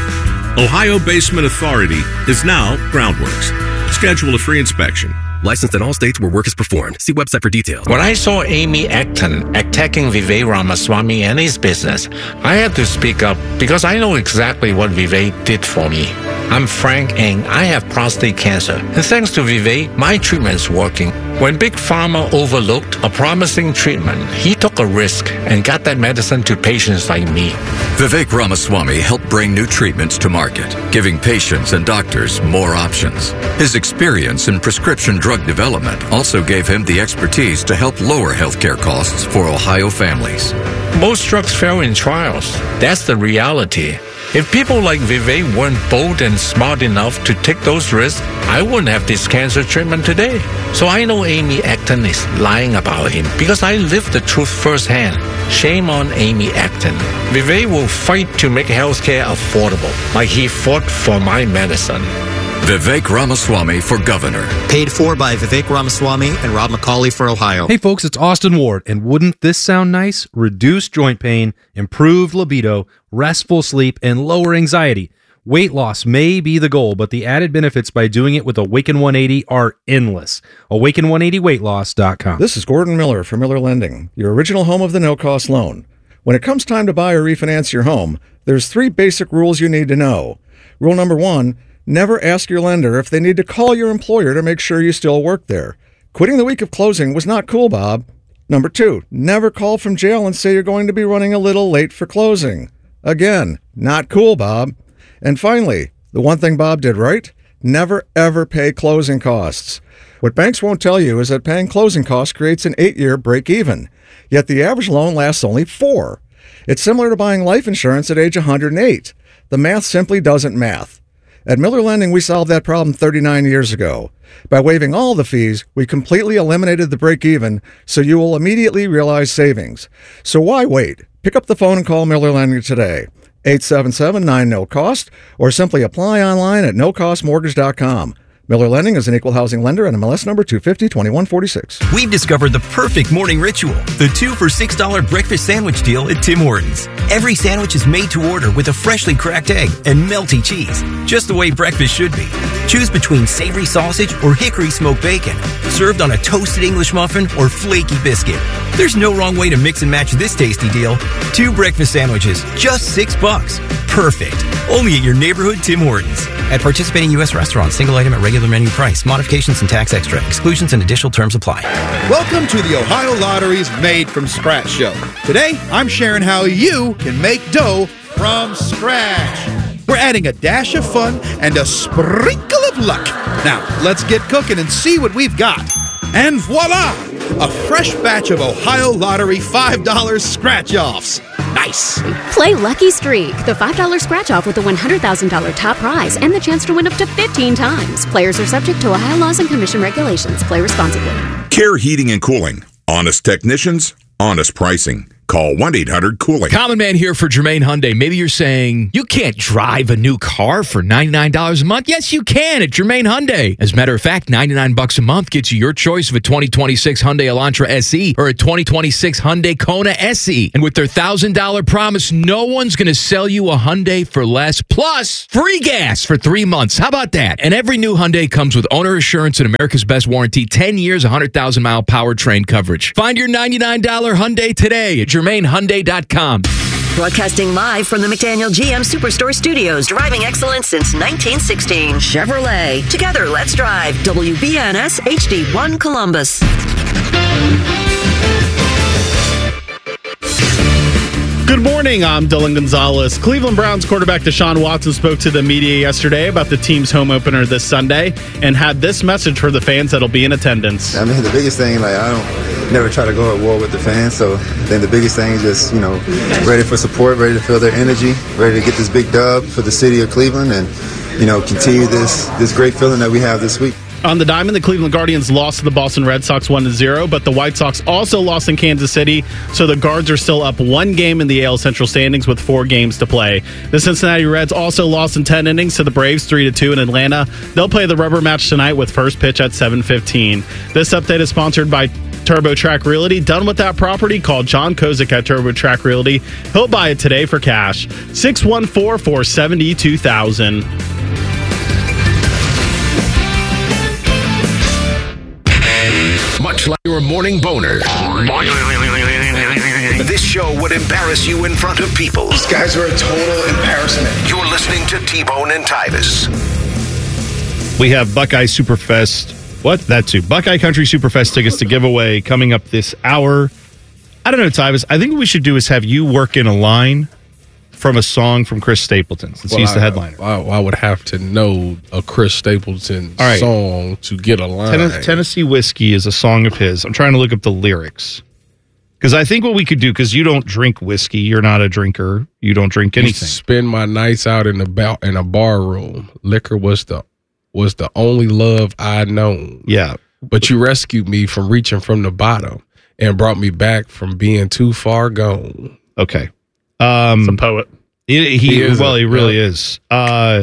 Ohio Basement Authority is now Groundworks. Schedule a free inspection. Licensed in all states where work is performed. See website for details. When I saw Amy Acton attacking Vivek Ramaswamy and his business, I had to speak up because I know exactly what Vivek did for me. I'm Frank and I have prostate cancer. And thanks to Vivek, my treatment's working. When Big Pharma overlooked a promising treatment, he took a risk and got that medicine to patients like me. Vivek Ramaswamy helped bring new treatments to market, giving patients and doctors more options. His experience in prescription drug development also gave him the expertise to help lower healthcare costs for Ohio families. Most drugs fail in trials. That's the reality. If people like Vivek weren't bold and smart enough to take those risks, I wouldn't have this cancer treatment today. So I know Amy Acton is lying about him because I lived the truth firsthand. Shame on Amy Acton. Vivek will fight to make healthcare affordable, like he fought for my medicine. Vivek Ramaswamy for governor. Paid for by Vivek Ramaswamy and Rob McCauley for Ohio. Hey folks, it's Austin Ward, and wouldn't this sound nice? Reduced joint pain, improved libido, restful sleep, and lower anxiety. Weight loss may be the goal, but the added benefits by doing it with Awaken one eighty are endless. Awaken one eighty weight loss dot com. This is Gordon Miller from Miller Lending, your original home of the no-cost loan. When it comes time to buy or refinance your home, there's three basic rules you need to know. Rule number one, never ask your lender if they need to call your employer to make sure you still work there. Quitting the week of closing was not cool, Bob. Number two, never call from jail and say you're going to be running a little late for closing. Again, not cool, Bob. And finally, the one thing Bob did right, never ever pay closing costs. What banks won't tell you is that paying closing costs creates an eight-year break-even, yet the average loan lasts only four. It's similar to buying life insurance at age one hundred eight. The math simply doesn't math. At Miller Lending, we solved that problem thirty-nine years ago. By waiving all the fees, we completely eliminated the break-even, so you will immediately realize savings. So why wait? Pick up the phone and call Miller Lending today. eight seven seven nine no cost, or simply apply online at no cost mortgage dot com. Miller Lending is an equal housing lender and M L S number two fifty twenty-one forty-six. We've discovered the perfect morning ritual, the two for six dollars breakfast sandwich deal at Tim Hortons. Every sandwich is made to order with a freshly cracked egg and melty cheese, just the way breakfast should be. Choose between savory sausage or hickory smoked bacon, served on a toasted English muffin or flaky biscuit. There's no wrong way to mix and match this tasty deal. Two breakfast sandwiches, just six bucks. Perfect. Only at your neighborhood Tim Hortons. At participating U S restaurants, single item at regular menu price. Modifications and tax extra. Exclusions and additional terms apply. Welcome to the Ohio Lottery's Made from Scratch show. Today, I'm sharing how you can make dough from scratch. We're adding a dash of fun and a sprinkle of luck. Now, let's get cooking and see what we've got. And voila! A fresh batch of Ohio Lottery five dollar scratch-offs. Nice! Play Lucky Streak, the five dollar scratch-off with a one hundred thousand dollars top prize and the chance to win up to fifteen times. Players are subject to Ohio laws and commission regulations. Play responsibly. Care Heating and Cooling. Honest technicians, honest pricing. Call one eight hundred cooling. Common Man here for Germain Hyundai. Maybe you're saying, you can't drive a new car for ninety-nine dollars a month. Yes, you can at Germain Hyundai. As a matter of fact, ninety-nine bucks a month gets you your choice of a twenty twenty-six Hyundai Elantra S E or a twenty twenty-six Hyundai Kona S E. And with their one thousand dollars promise, no one's going to sell you a Hyundai for less. Plus, free gas for three months. How about that? And every new Hyundai comes with owner assurance and America's Best Warranty, ten years, one hundred thousand mile powertrain coverage. Find your ninety-nine dollars Hyundai today at Germain Hyundai dot com. Broadcasting live from the McDaniel G M Superstore Studios, driving excellence since nineteen sixteen. Chevrolet. Together, let's drive. W B N S H D one Columbus. Good morning, I'm Dylan Gonzalez. Cleveland Browns quarterback Deshaun Watson spoke to the media yesterday about the team's home opener this Sunday and had this message for the fans that'll be in attendance. I mean, the biggest thing, like, I don't never try to go at war with the fans, so I think the biggest thing is just, you know, ready for support, ready to feel their energy, ready to get this big dub for the city of Cleveland and, you know, continue this, this great feeling that we have this week. On the diamond, the Cleveland Guardians lost to the Boston Red Sox one to zero, but the White Sox also lost in Kansas City, so the Guards are still up one game in the A L Central standings with four games to play. The Cincinnati Reds also lost in ten innings to the Braves three to two in Atlanta. They'll play the rubber match tonight with first pitch at seven fifteen. This update is sponsored by TurboTrack Realty. Done with that property? Call John Kozik at TurboTrack Realty. He'll buy it today for cash. six one four, four seven two, two thousand. Much like your morning boner, this show would embarrass you in front of people. These guys are a total embarrassment. You're listening to T-Bone and Tyvis. We have Buckeye Superfest. What? That too. Buckeye Country Superfest tickets to give away coming up this hour. I don't know, Tyvis. I think what we should do is have you work in a line from a song from Chris Stapleton, since well, he's the I, headliner. I, I would have to know a Chris Stapleton All right. song to get a line. Ten- Tennessee Whiskey is a song of his. I'm trying to look up the lyrics. Because I think what we could do, because you don't drink whiskey, you're not a drinker, you don't drink anything. Used to spend my nights out in the ba- in a bar room. Liquor was the was the only love I'd known. Yeah. But you rescued me from reaching from the bottom and brought me back from being too far gone. Okay. Um, Some poet. He, he, He is well, a- he really yeah. is. Uh,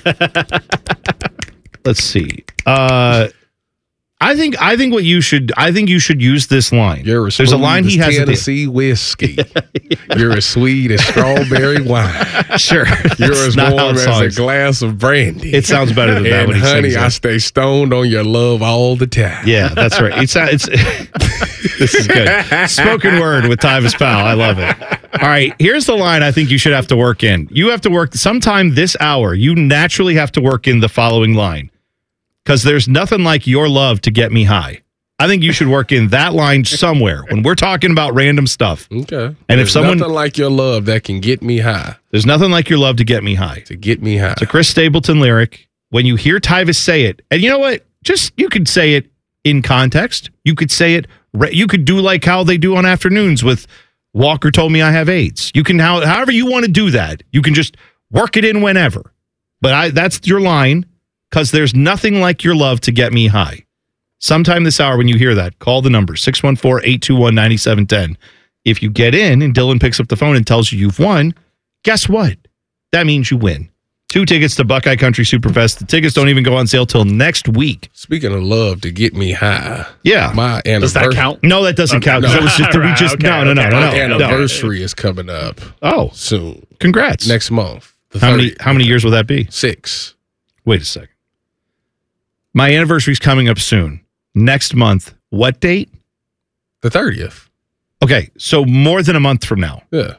let's see. Uh, I think I think what you should I think you should use this line. You're as There's a smooth line he as has. at the- Tennessee whiskey. You're as sweet as strawberry wine. Sure, You're That's as not how warm it as sounds. a glass of brandy. It sounds better than that And when he honey, sings I it. stay stoned on your love all the time. Yeah, that's right. It's it's this is good. Spoken word with Tyvis Powell. I love it. All right, here's the line I think you should have to work in. You have to work sometime this hour. You naturally have to work in the following line. Because there's nothing like your love to get me high. I think you should work in that line somewhere when we're talking about random stuff. Okay. And There's if someone nothing like your love that can get me high. There's nothing like your love to get me high. To get me high. It's a Chris Stapleton lyric. When you hear Tyvis say it, and you know what? Just you could say it in context. You could say it. You could do like how they do on afternoons with Walker told me I have AIDS. You can how however you want to do that. You can just work it in whenever. But I that's your line because there's nothing like your love to get me high. Sometime this hour when you hear that, call the number six one four, eight two one, nine seven one zero. If you get in and Dylan picks up the phone and tells you you've won, guess what? That means you win. Two tickets to Buckeye Country Superfest. The tickets don't even go on sale till next week. Speaking of love to get me high. Yeah. My anniversary. Does that count? No, that doesn't count. 'Cause No. it was just, we Right, just okay, no, no, no, okay. no, My no, no. anniversary is coming up. Oh, soon. Congrats. Next month. The How many thirtieth. how many years will that be? Six. Wait a second. My anniversary's coming up soon. Next month. What date? The thirtieth. Okay, so more than a month from now. Yeah.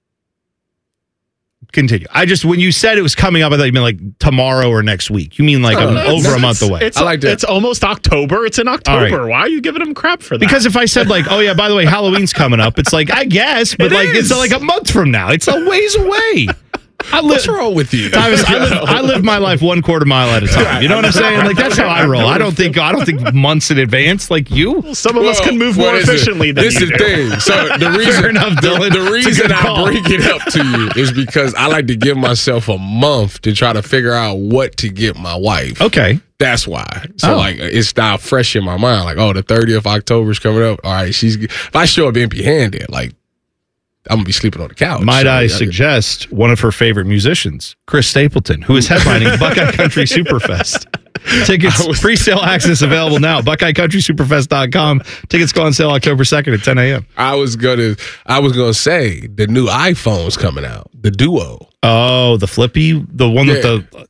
Continue. I just when you said it was coming up, I thought you meant like tomorrow or next week. You mean like No, a- no, over it's- a month away. It's, I like that. It's almost October. It's in October. right. Why are you giving them crap for that? Because if I said like, oh yeah, by the way, Halloween's coming up, it's like I guess, but It like is. it's like a month from now. It's a ways away. I live, What's wrong with you? Travis, I, live, I live my life one quarter mile at a time. You know what I'm saying? Like that's how I roll. I don't think I don't think months in advance like you. Some of Well, us can move what more is it? efficiently than This you is the do. thing. So the reason, Fair enough, Dylan. the, the It's a reason good I call. bring it up to you is because I like to give myself a month to try to figure out what to get my wife. Okay. That's why. So Oh. like it's now fresh in my mind. Like, oh, the thirtieth of October is coming up. All right, she's if I show up empty handed, like I'm gonna be sleeping on the couch. Might So, I yeah, suggest one of her favorite musicians, Chris Stapleton, who is headlining Buckeye Country Superfest. Tickets, pre-sale access available now. Buckeye Country Superfest dot com. Tickets go on sale October second at ten a.m. I was gonna I was gonna say the new iPhone's coming out. The Duo. Oh, the flippy, the one with Yeah. the.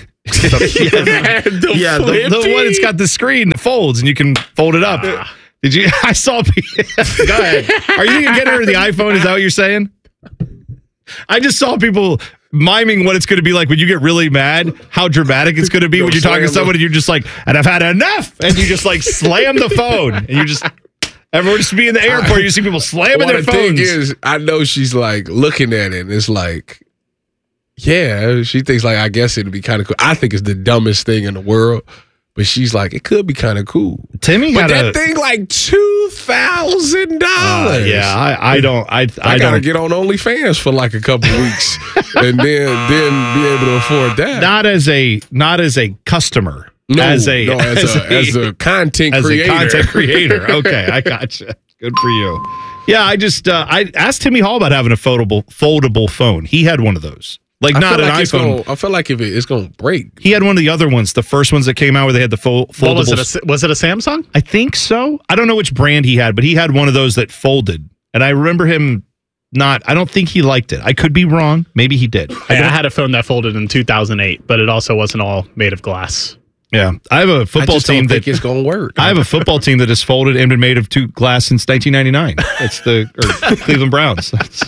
yeah, The yeah the, the flippy? one that's got the screen that folds and you can fold it up. Did you? I saw. Go ahead. Are you going to get her the iPhone? Is that what you're saying? I just saw people miming what it's going to be like when you get really mad, how dramatic it's going to be Go when you're talking to slam someone and you're just like, and I've had enough. And you just like slam the phone and you just, everyone just be in the airport. You see people slamming Well, their the thing phones. is, I know she's like looking at it and it's like, yeah, she thinks like, I guess it'd be kind of cool. I think it's the dumbest thing in the world, but she's like, it could be kind of cool. Timmy But got that a, thing like two thousand dollars. uh, yeah, I, I don't, I, I, I, gotta don't. get on OnlyFans for like a couple weeks and then then be able to afford that. Not as a, not as a customer. no, as a, no, as, a, as a content as creator. a content creator. Okay, I gotcha. Good for you. Yeah, I just uh, I asked Timmy Hall about having a foldable foldable phone. He had one of those, like I not feel an like it's iPhone. gonna, I feel like if it, it's gonna break. He had one of the other ones, the first ones that came out where they had the fo- foldable. What was it? A, was it a Samsung? I think so. I don't know which brand he had, but he had one of those that folded, and I remember him not. I don't think he liked it. I could be wrong. Maybe he did. I, I had a phone that folded in two thousand eight, but it also wasn't all made of glass. Yeah, I have a football I just team don't think that it's gonna work. I have a football team that has folded and been made of two glass since nineteen ninety-nine. That's the or Cleveland Browns. That's,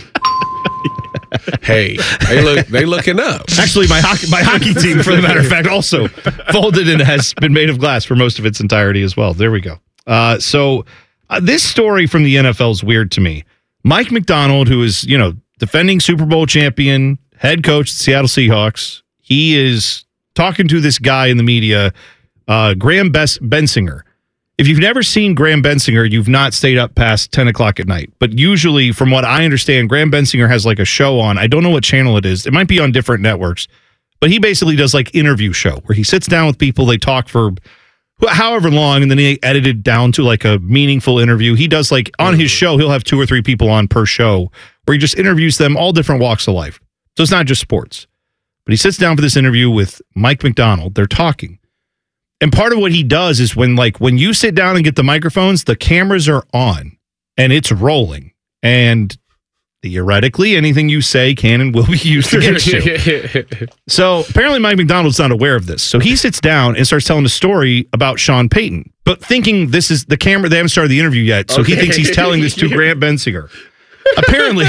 Hey, they look they looking up. actually, my hockey my hockey team, for the matter of fact, also folded and has been made of glass for most of its entirety as well. There we go. Uh, so uh, this story from the N F L is weird to me. Mike McDonald, who is you know defending Super Bowl champion, head coach of the Seattle Seahawks, he is talking to this guy in the media, uh, Graham Bes- Bensinger. If you've never seen Graham Bensinger, you've not stayed up past ten o'clock at night. But usually, from what I understand, Graham Bensinger has like a show on. I don't know what channel it is. It might be on different networks. But he basically does like interview show where he sits down with people. They talk for however long, and then he edited down to like a meaningful interview. He does like on his show, he'll have two or three people on per show where he just interviews them, all different walks of life. So it's not just sports. But he sits down for this interview with Mike McDonald. They're talking. And part of what he does is when like when you sit down and get the microphones, the cameras are on and it's rolling. And theoretically, anything you say can and will be used against you. So apparently Mike McDonald's not aware of this. So he sits down and starts telling a story about Sean Payton, but thinking this is the camera. They haven't started the interview yet. So he Okay. thinks he's telling this to Grant Bensinger. Apparently,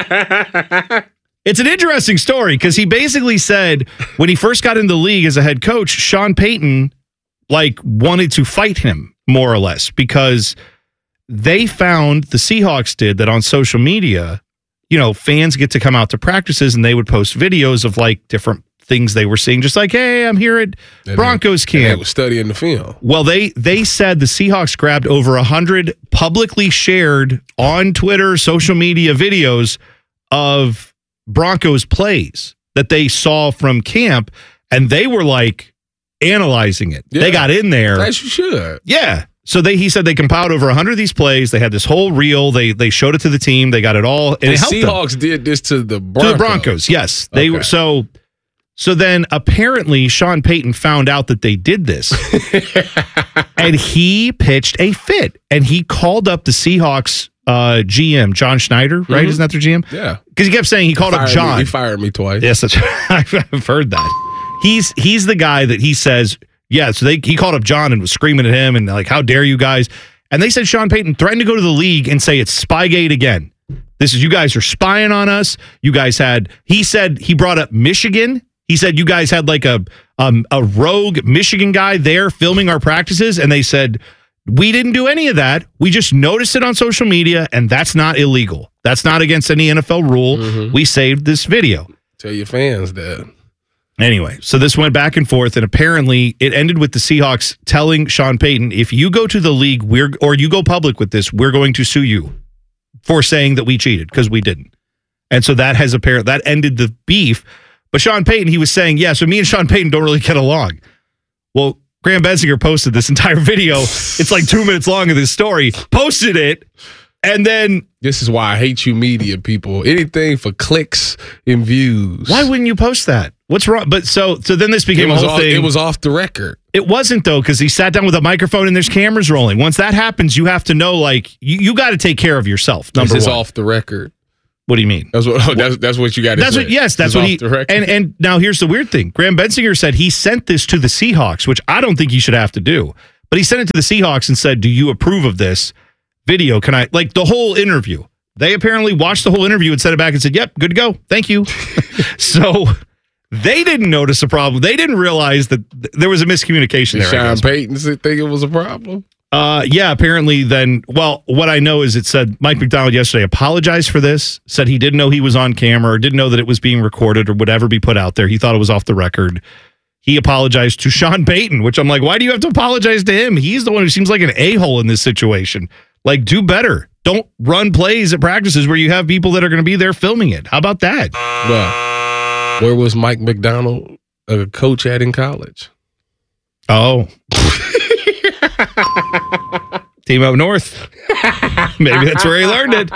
it's an interesting story because he basically said when he first got in the league as a head coach, Sean Payton like wanted to fight him more or less because they found, the Seahawks did, that on social media, you know, fans get to come out to practices and they would post videos of like different things they were seeing, just like, hey, I'm here at And Broncos they, and they camp. was studying the film. Well, they they said the Seahawks grabbed over a hundred publicly shared on Twitter, social media videos of Broncos plays that they saw from camp, and they were like analyzing it. Yeah. They got in there. As you should. Yeah. So they he said they compiled over a hundred of these plays. They had this whole reel. They they showed it to the team. They got it all. And The it helped them. Seahawks did this to the To Broncos. the Broncos, yes. They were Okay. so so then apparently Sean Payton found out that they did this. And he pitched a fit. And he called up the Seahawks uh, G M, John Schneider, right? Mhm. Isn't that their G M? Yeah. Because he kept saying he called up Fired me- John. He fired me twice. Yes, that's I've heard that. He's he's the guy that he says, yeah, so they he called up John and was screaming at him and like, how dare you guys? And they said Sean Payton threatened to go to the league and say it's Spygate again. This is, you guys are spying on us. You guys had, he said, he brought up Michigan. He said you guys had like a um, a rogue Michigan guy there filming our practices. And they said, we didn't do any of that. We just noticed it on social media, and that's not illegal. That's not against any N F L rule. Mm-hmm. We saved this video. Tell your fans that. Anyway, so this went back and forth, and apparently it ended with the Seahawks telling Sean Payton, if you go to the league, we're or you go public with this, we're going to sue you for saying that we cheated, because we didn't. And so that has apparent that ended the beef. But Sean Payton, he was saying, yeah, so me and Sean Payton don't really get along. Well, Graham Bensinger posted this entire video. It's like two minutes long of this story, posted it, and then... This is why I hate you media people. Anything for clicks and views. Why wouldn't you post that? What's wrong? But so so then this became a whole off, thing. It was off the record. It wasn't, though, because he sat down with a microphone and there's cameras rolling. Once that happens, you have to know, like, you, you got to take care of yourself, number this one. Is off the record. What do you mean? That's what. Oh, that's, that's what you got to say. That's what. Yes, that's it's what off he. The record. And and now here's the weird thing. Graham Bensinger said he sent this to the Seahawks, which I don't think he should have to do. But he sent it to the Seahawks and said, "Do you approve of this video? Can I like the whole interview?" They apparently watched the whole interview and sent it back and said, "Yep, good to go. Thank you." So they didn't notice a problem. They didn't realize that th- there was a miscommunication Did there. Sean Payton think it was a problem? Uh, yeah, apparently then, well, what I know is it said Mike McDonald yesterday apologized for this, said he didn't know he was on camera or didn't know that it was being recorded or whatever be put out there. He thought it was off the record. He apologized to Sean Payton, which I'm like, why do you have to apologize to him? He's the one who seems like an a-hole in this situation. Like, do better. Don't run plays at practices where you have people that are going to be there filming it. How about that? Well, where was Mike McDonald a coach at in college? Oh. Team up north. Maybe that's where he learned it.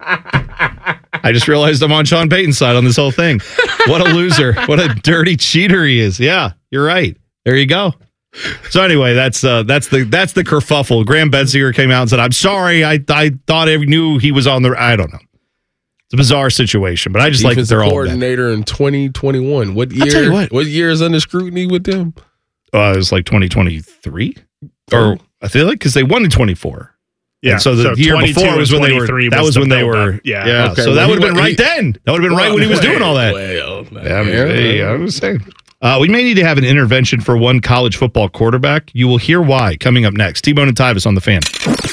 I just realized I'm on Sean Payton's side on this whole thing. What a loser. What a dirty cheater he is. Yeah, you're right. There you go. So anyway, that's uh, that's the that's the kerfuffle. Graham Bensinger came out and said, "I'm sorry. I I thought I knew he was on the. I don't know. It's a bizarre situation, but I just like that they're all coordinator in twenty twenty-one. What I'll tell you year? what. What year is under scrutiny with them? Uh, it was like twenty twenty-three, or I feel like because they won in twenty-four. Yeah. And so the so year before was when they were. That was when they were. Yeah. Yeah. Okay, so well, that he would have been wa- right he- then. That would have been right when he was Well, doing all that. well, Yeah, I mean, yeah. hey, I was saying. Uh, we may need to have an intervention for one college football quarterback. You will hear why coming up next. T-Bone and Tyvis on the Fan.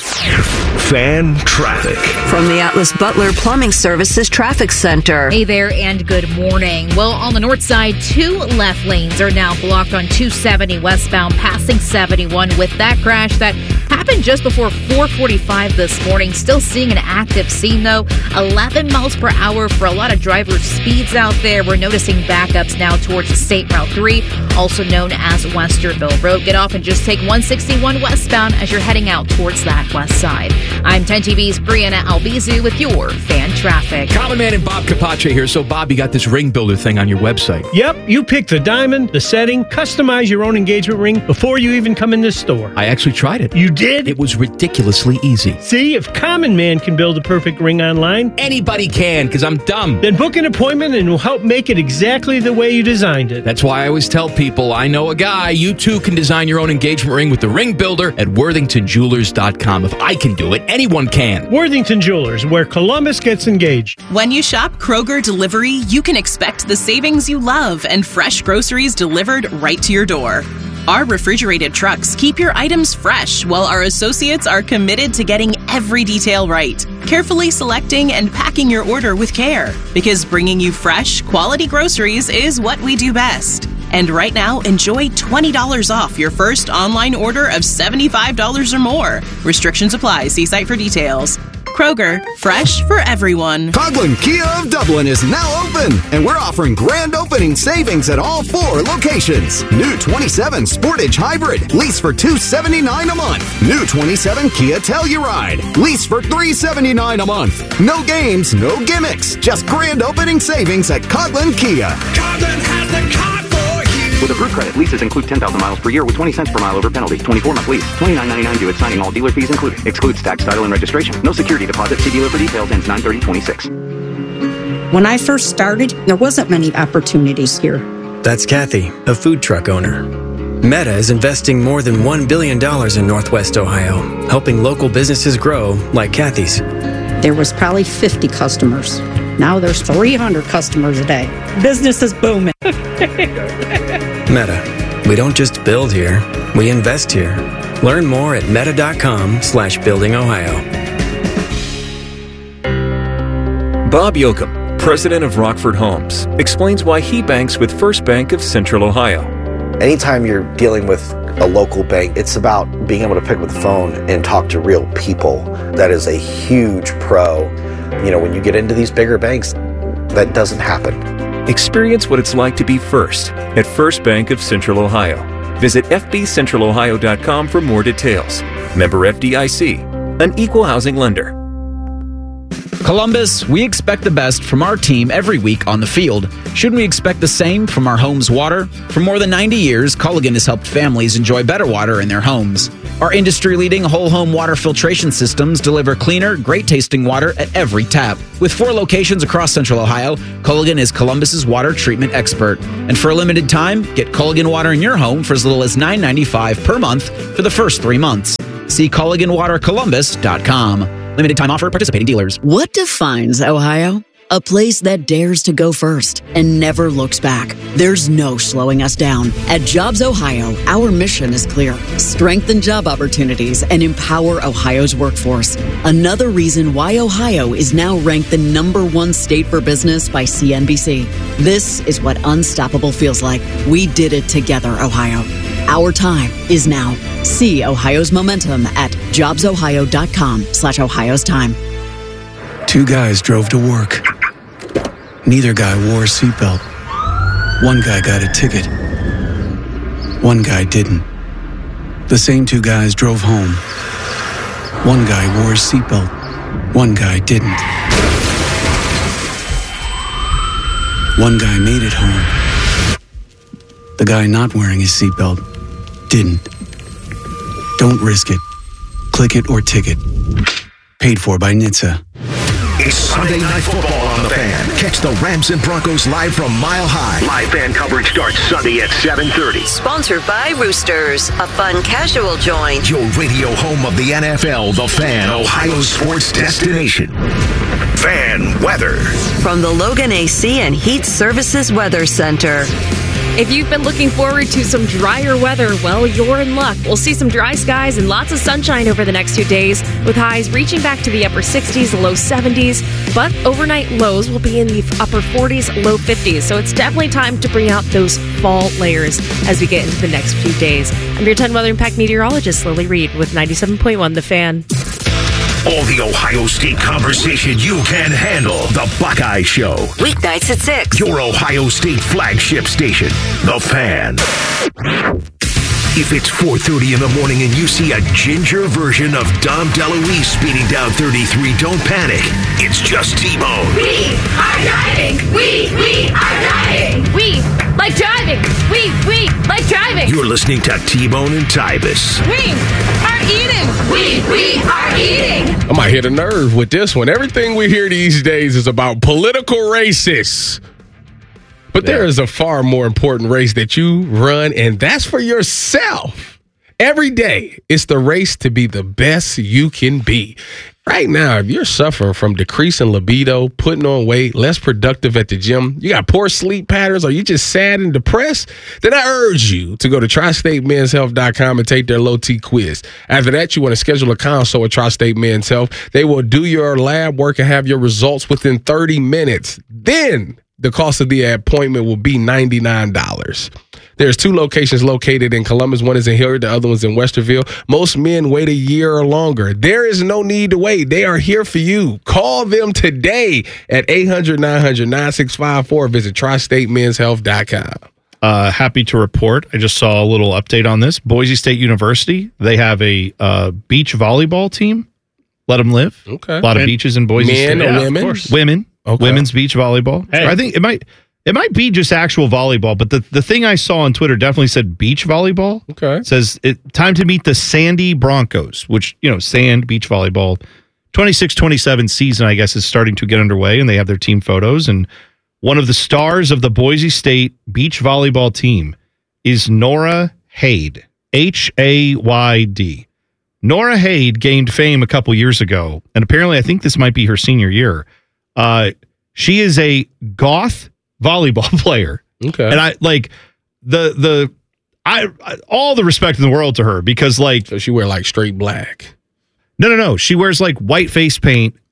Fan traffic. From the Atlas Butler Plumbing Services Traffic Center. Hey there, and good morning. Well, on the north side, two left lanes are now blocked on two seventy westbound, passing seventy-one with that crash that happened just before four forty-five this morning. Still seeing an active scene, though. eleven miles per hour for a lot of driver speeds out there. We're noticing backups now towards State Route three, also known as Westerville Road. Get off and just take one sixty-one westbound as you're heading out towards that west side. I'm ten T V's Brianna Albizu with your Fan Traffic. Common Man and Bob Capace here. So, Bob, you got this ring builder thing on your website. Yep, you pick the diamond, the setting, customize your own engagement ring before you even come in the store. I actually tried it. You did? It was ridiculously easy. See, if Common Man can build a perfect ring online, anybody can, because I'm dumb. Then book an appointment and we'll help make it exactly the way you designed it. That's why I always tell people, I know a guy. You too can design your own engagement ring with the ring builder at worthington jewelers dot com. If I can do it, anyone can. Worthington Jewelers, where Columbus gets engaged. When you shop Kroger Delivery, you can expect the savings you love and fresh groceries delivered right to your door. Our refrigerated trucks keep your items fresh, while our associates are committed to getting every detail right, carefully selecting and packing your order with care. Because bringing you fresh, quality groceries is what we do best. And right now, enjoy twenty dollars off your first online order of seventy-five dollars or more. Restrictions apply. See site for details. Kroger, fresh for everyone. Coghlan Kia of Dublin is now open, and we're offering grand opening savings at all four locations. New twenty-seven Sportage Hybrid, lease for two hundred seventy-nine dollars a month. New twenty-seven Kia Telluride, lease for three hundred seventy-nine dollars a month. No games, no gimmicks, just grand opening savings at Coghlan Kia. Coghlan has the car for you. With approved credit, leases include ten thousand miles per year with twenty cents per mile over penalty. twenty-four month lease. twenty-nine ninety-nine due at signing. All dealer fees included. Excludes tax, title, and registration. No security deposit. See dealer for details. Ends nine thirty twenty-six. When I first started, there wasn't many opportunities here. That's Kathy, a food truck owner. Meta is investing more than one billion dollars in Northwest Ohio, helping local businesses grow like Kathy's. There was probably fifty customers. Now there's three hundred customers a day. Business is booming. Meta. We don't just build here, we invest here. Learn more at meta.com slash building Ohio. Bob Yoakum, president of Rockford Homes, explains why he banks with First Bank of Central Ohio. Anytime you're dealing with a local bank, it's about being able to pick up the phone and talk to real people. That is a huge pro. You know, when you get into these bigger banks, that doesn't happen. Experience what it's like to be first at First Bank of Central Ohio. Visit f b central ohio dot com for more details. Member F D I C, an equal housing lender. Columbus, we expect the best from our team every week on the field. Shouldn't we expect the same from our home's water? For more than ninety years, Culligan has helped families enjoy better water in their homes. Our industry-leading whole-home water filtration systems deliver cleaner, great-tasting water at every tap. With four locations across Central Ohio, Culligan is Columbus's water treatment expert. And for a limited time, get Culligan water in your home for as little as nine dollars and ninety-five cents per month for the first three months. See Culligan Water Columbus dot com. Limited time offer, participating dealers. What defines Ohio? A place that dares to go first and never looks back. There's no slowing us down. At Jobs Ohio, our mission is clear. Strengthen job opportunities and empower Ohio's workforce. Another reason why Ohio is now ranked the number one state for business by C N B C. This is what unstoppable feels like. We did it together, Ohio. Our time is now. See Ohio's momentum at jobs ohio dot com slash Ohio's time. Two guys drove to work. Neither guy wore a seatbelt. One guy got a ticket. One guy didn't. The same two guys drove home. One guy wore a seatbelt. One guy didn't. One guy made it home. The guy not wearing his seatbelt didn't. Don't risk it. Click it or ticket. Paid for by N H T S A. It's Sunday Night Football on the Fan. Catch the Rams and Broncos live from Mile High. Live fan coverage starts Sunday at seven thirty. Sponsored by Roosters, a fun casual joint. Your radio home of the N F L, The Fan, Ohio's sports destination. Fan weather. From the Logan A C and Heat Services Weather Center. If you've been looking forward to some drier weather, well, you're in luck. We'll see some dry skies and lots of sunshine over the next two days, with highs reaching back to the upper sixties, low seventies. But overnight lows will be in the upper forties, low fifties. So it's definitely time to bring out those fall layers as we get into the next few days. I'm your ten Weather Impact meteorologist, Lily Reed, with ninety-seven point one The Fan. All the Ohio State conversation you can handle. The Buckeye Show. Weeknights at six. Your Ohio State flagship station. The Fan. If it's four thirty in the morning and you see a ginger version of Dom DeLuise speeding down thirty-three, don't panic. It's just T-Bone. We are driving. We, we are driving. We like driving. We, we like driving. You're listening to T-Bone and Tybus. We are eating. We, we are eating. I might hit a nerve with this one. Everything we hear these days is about political races. But yeah. There is a far more important race that you run, and that's for yourself. Every day, it's the race to be the best you can be. Right now, if you're suffering from decreasing libido, putting on weight, less productive at the gym, you got poor sleep patterns, or you just sad and depressed, then I urge you to go to tri state men's health dot com and take their low-T quiz. After that, you want to schedule a consult with Tri-State Men's Health. They will do your lab work and have your results within thirty minutes. Then the cost of the appointment will be ninety-nine dollars. There's two locations located in Columbus. One is in Hilliard. The other one's in Westerville. Most men wait a year or longer. There is no need to wait. They are here for you. Call them today at eight hundred, nine hundred, nine six five four. Visit tri state men's health dot com. Uh, happy to report, I just saw a little update on this. Boise State University, they have a uh, beach volleyball team. Let them live. Okay. A lot of and beaches in Boise men State. or Yeah, women? Of course. Women. Okay. Women's beach volleyball. Hey. I think it might it might be just actual volleyball, but the, the thing I saw on Twitter definitely said beach volleyball. Okay. It says it time to meet the Sandy Broncos, which, you know, sand beach volleyball. twenty-six twenty-seven season, I guess, is starting to get underway, and they have their team photos. And one of the stars of the Boise State beach volleyball team is Nora Hayd, H A Y D. Nora Hayd gained fame a couple years ago, and apparently I think this might be her senior year. Uh, she is a goth volleyball player. Okay. And I like the the I, I all the respect in the world to her, because like so she wear like straight black. No, no, no. She wears like white face paint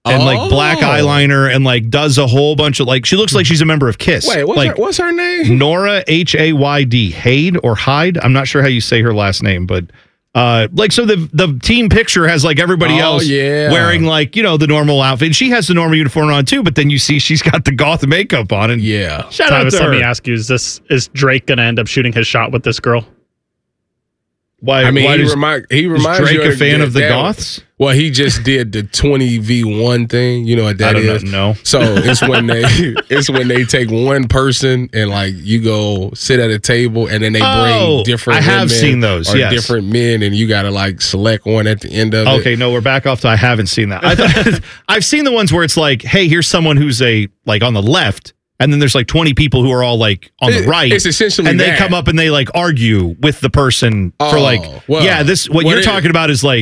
and like black Oh. eyeliner and like does a whole bunch of like she looks like she's a member of KISS. Wait, what's, like her, what's her name? Nora H A Y D Hyde or Hyde. I'm not sure how you say her last name, but uh, like so the the team picture has like everybody Oh, else yeah. wearing like you know the normal outfit. She has the normal uniform on too, but then you see she's got the goth makeup on. And yeah, shout Travis, out to let her. me ask you: Is this is Drake going to end up shooting his shot with this girl? Why? I mean, why he, does, remind, he is reminds Drake you a fan that- of the that- goths? Well, he just did the twenty v one thing. You know what that I don't is? know. So it's when they it's when they take one person and like you go sit at a table and then they Oh, bring different. I have women seen those, Or yes. different men, and you got to like select one at the end of it. Okay, no, we're back off to I haven't seen that. I thought, I've seen the ones where it's like, hey, here's someone who's a like on the left, and then there's like twenty people who are all like on the It- right. it's essentially and they that. come up and they like argue with the person for Oh, like, well, yeah, this what what you're it- talking about is like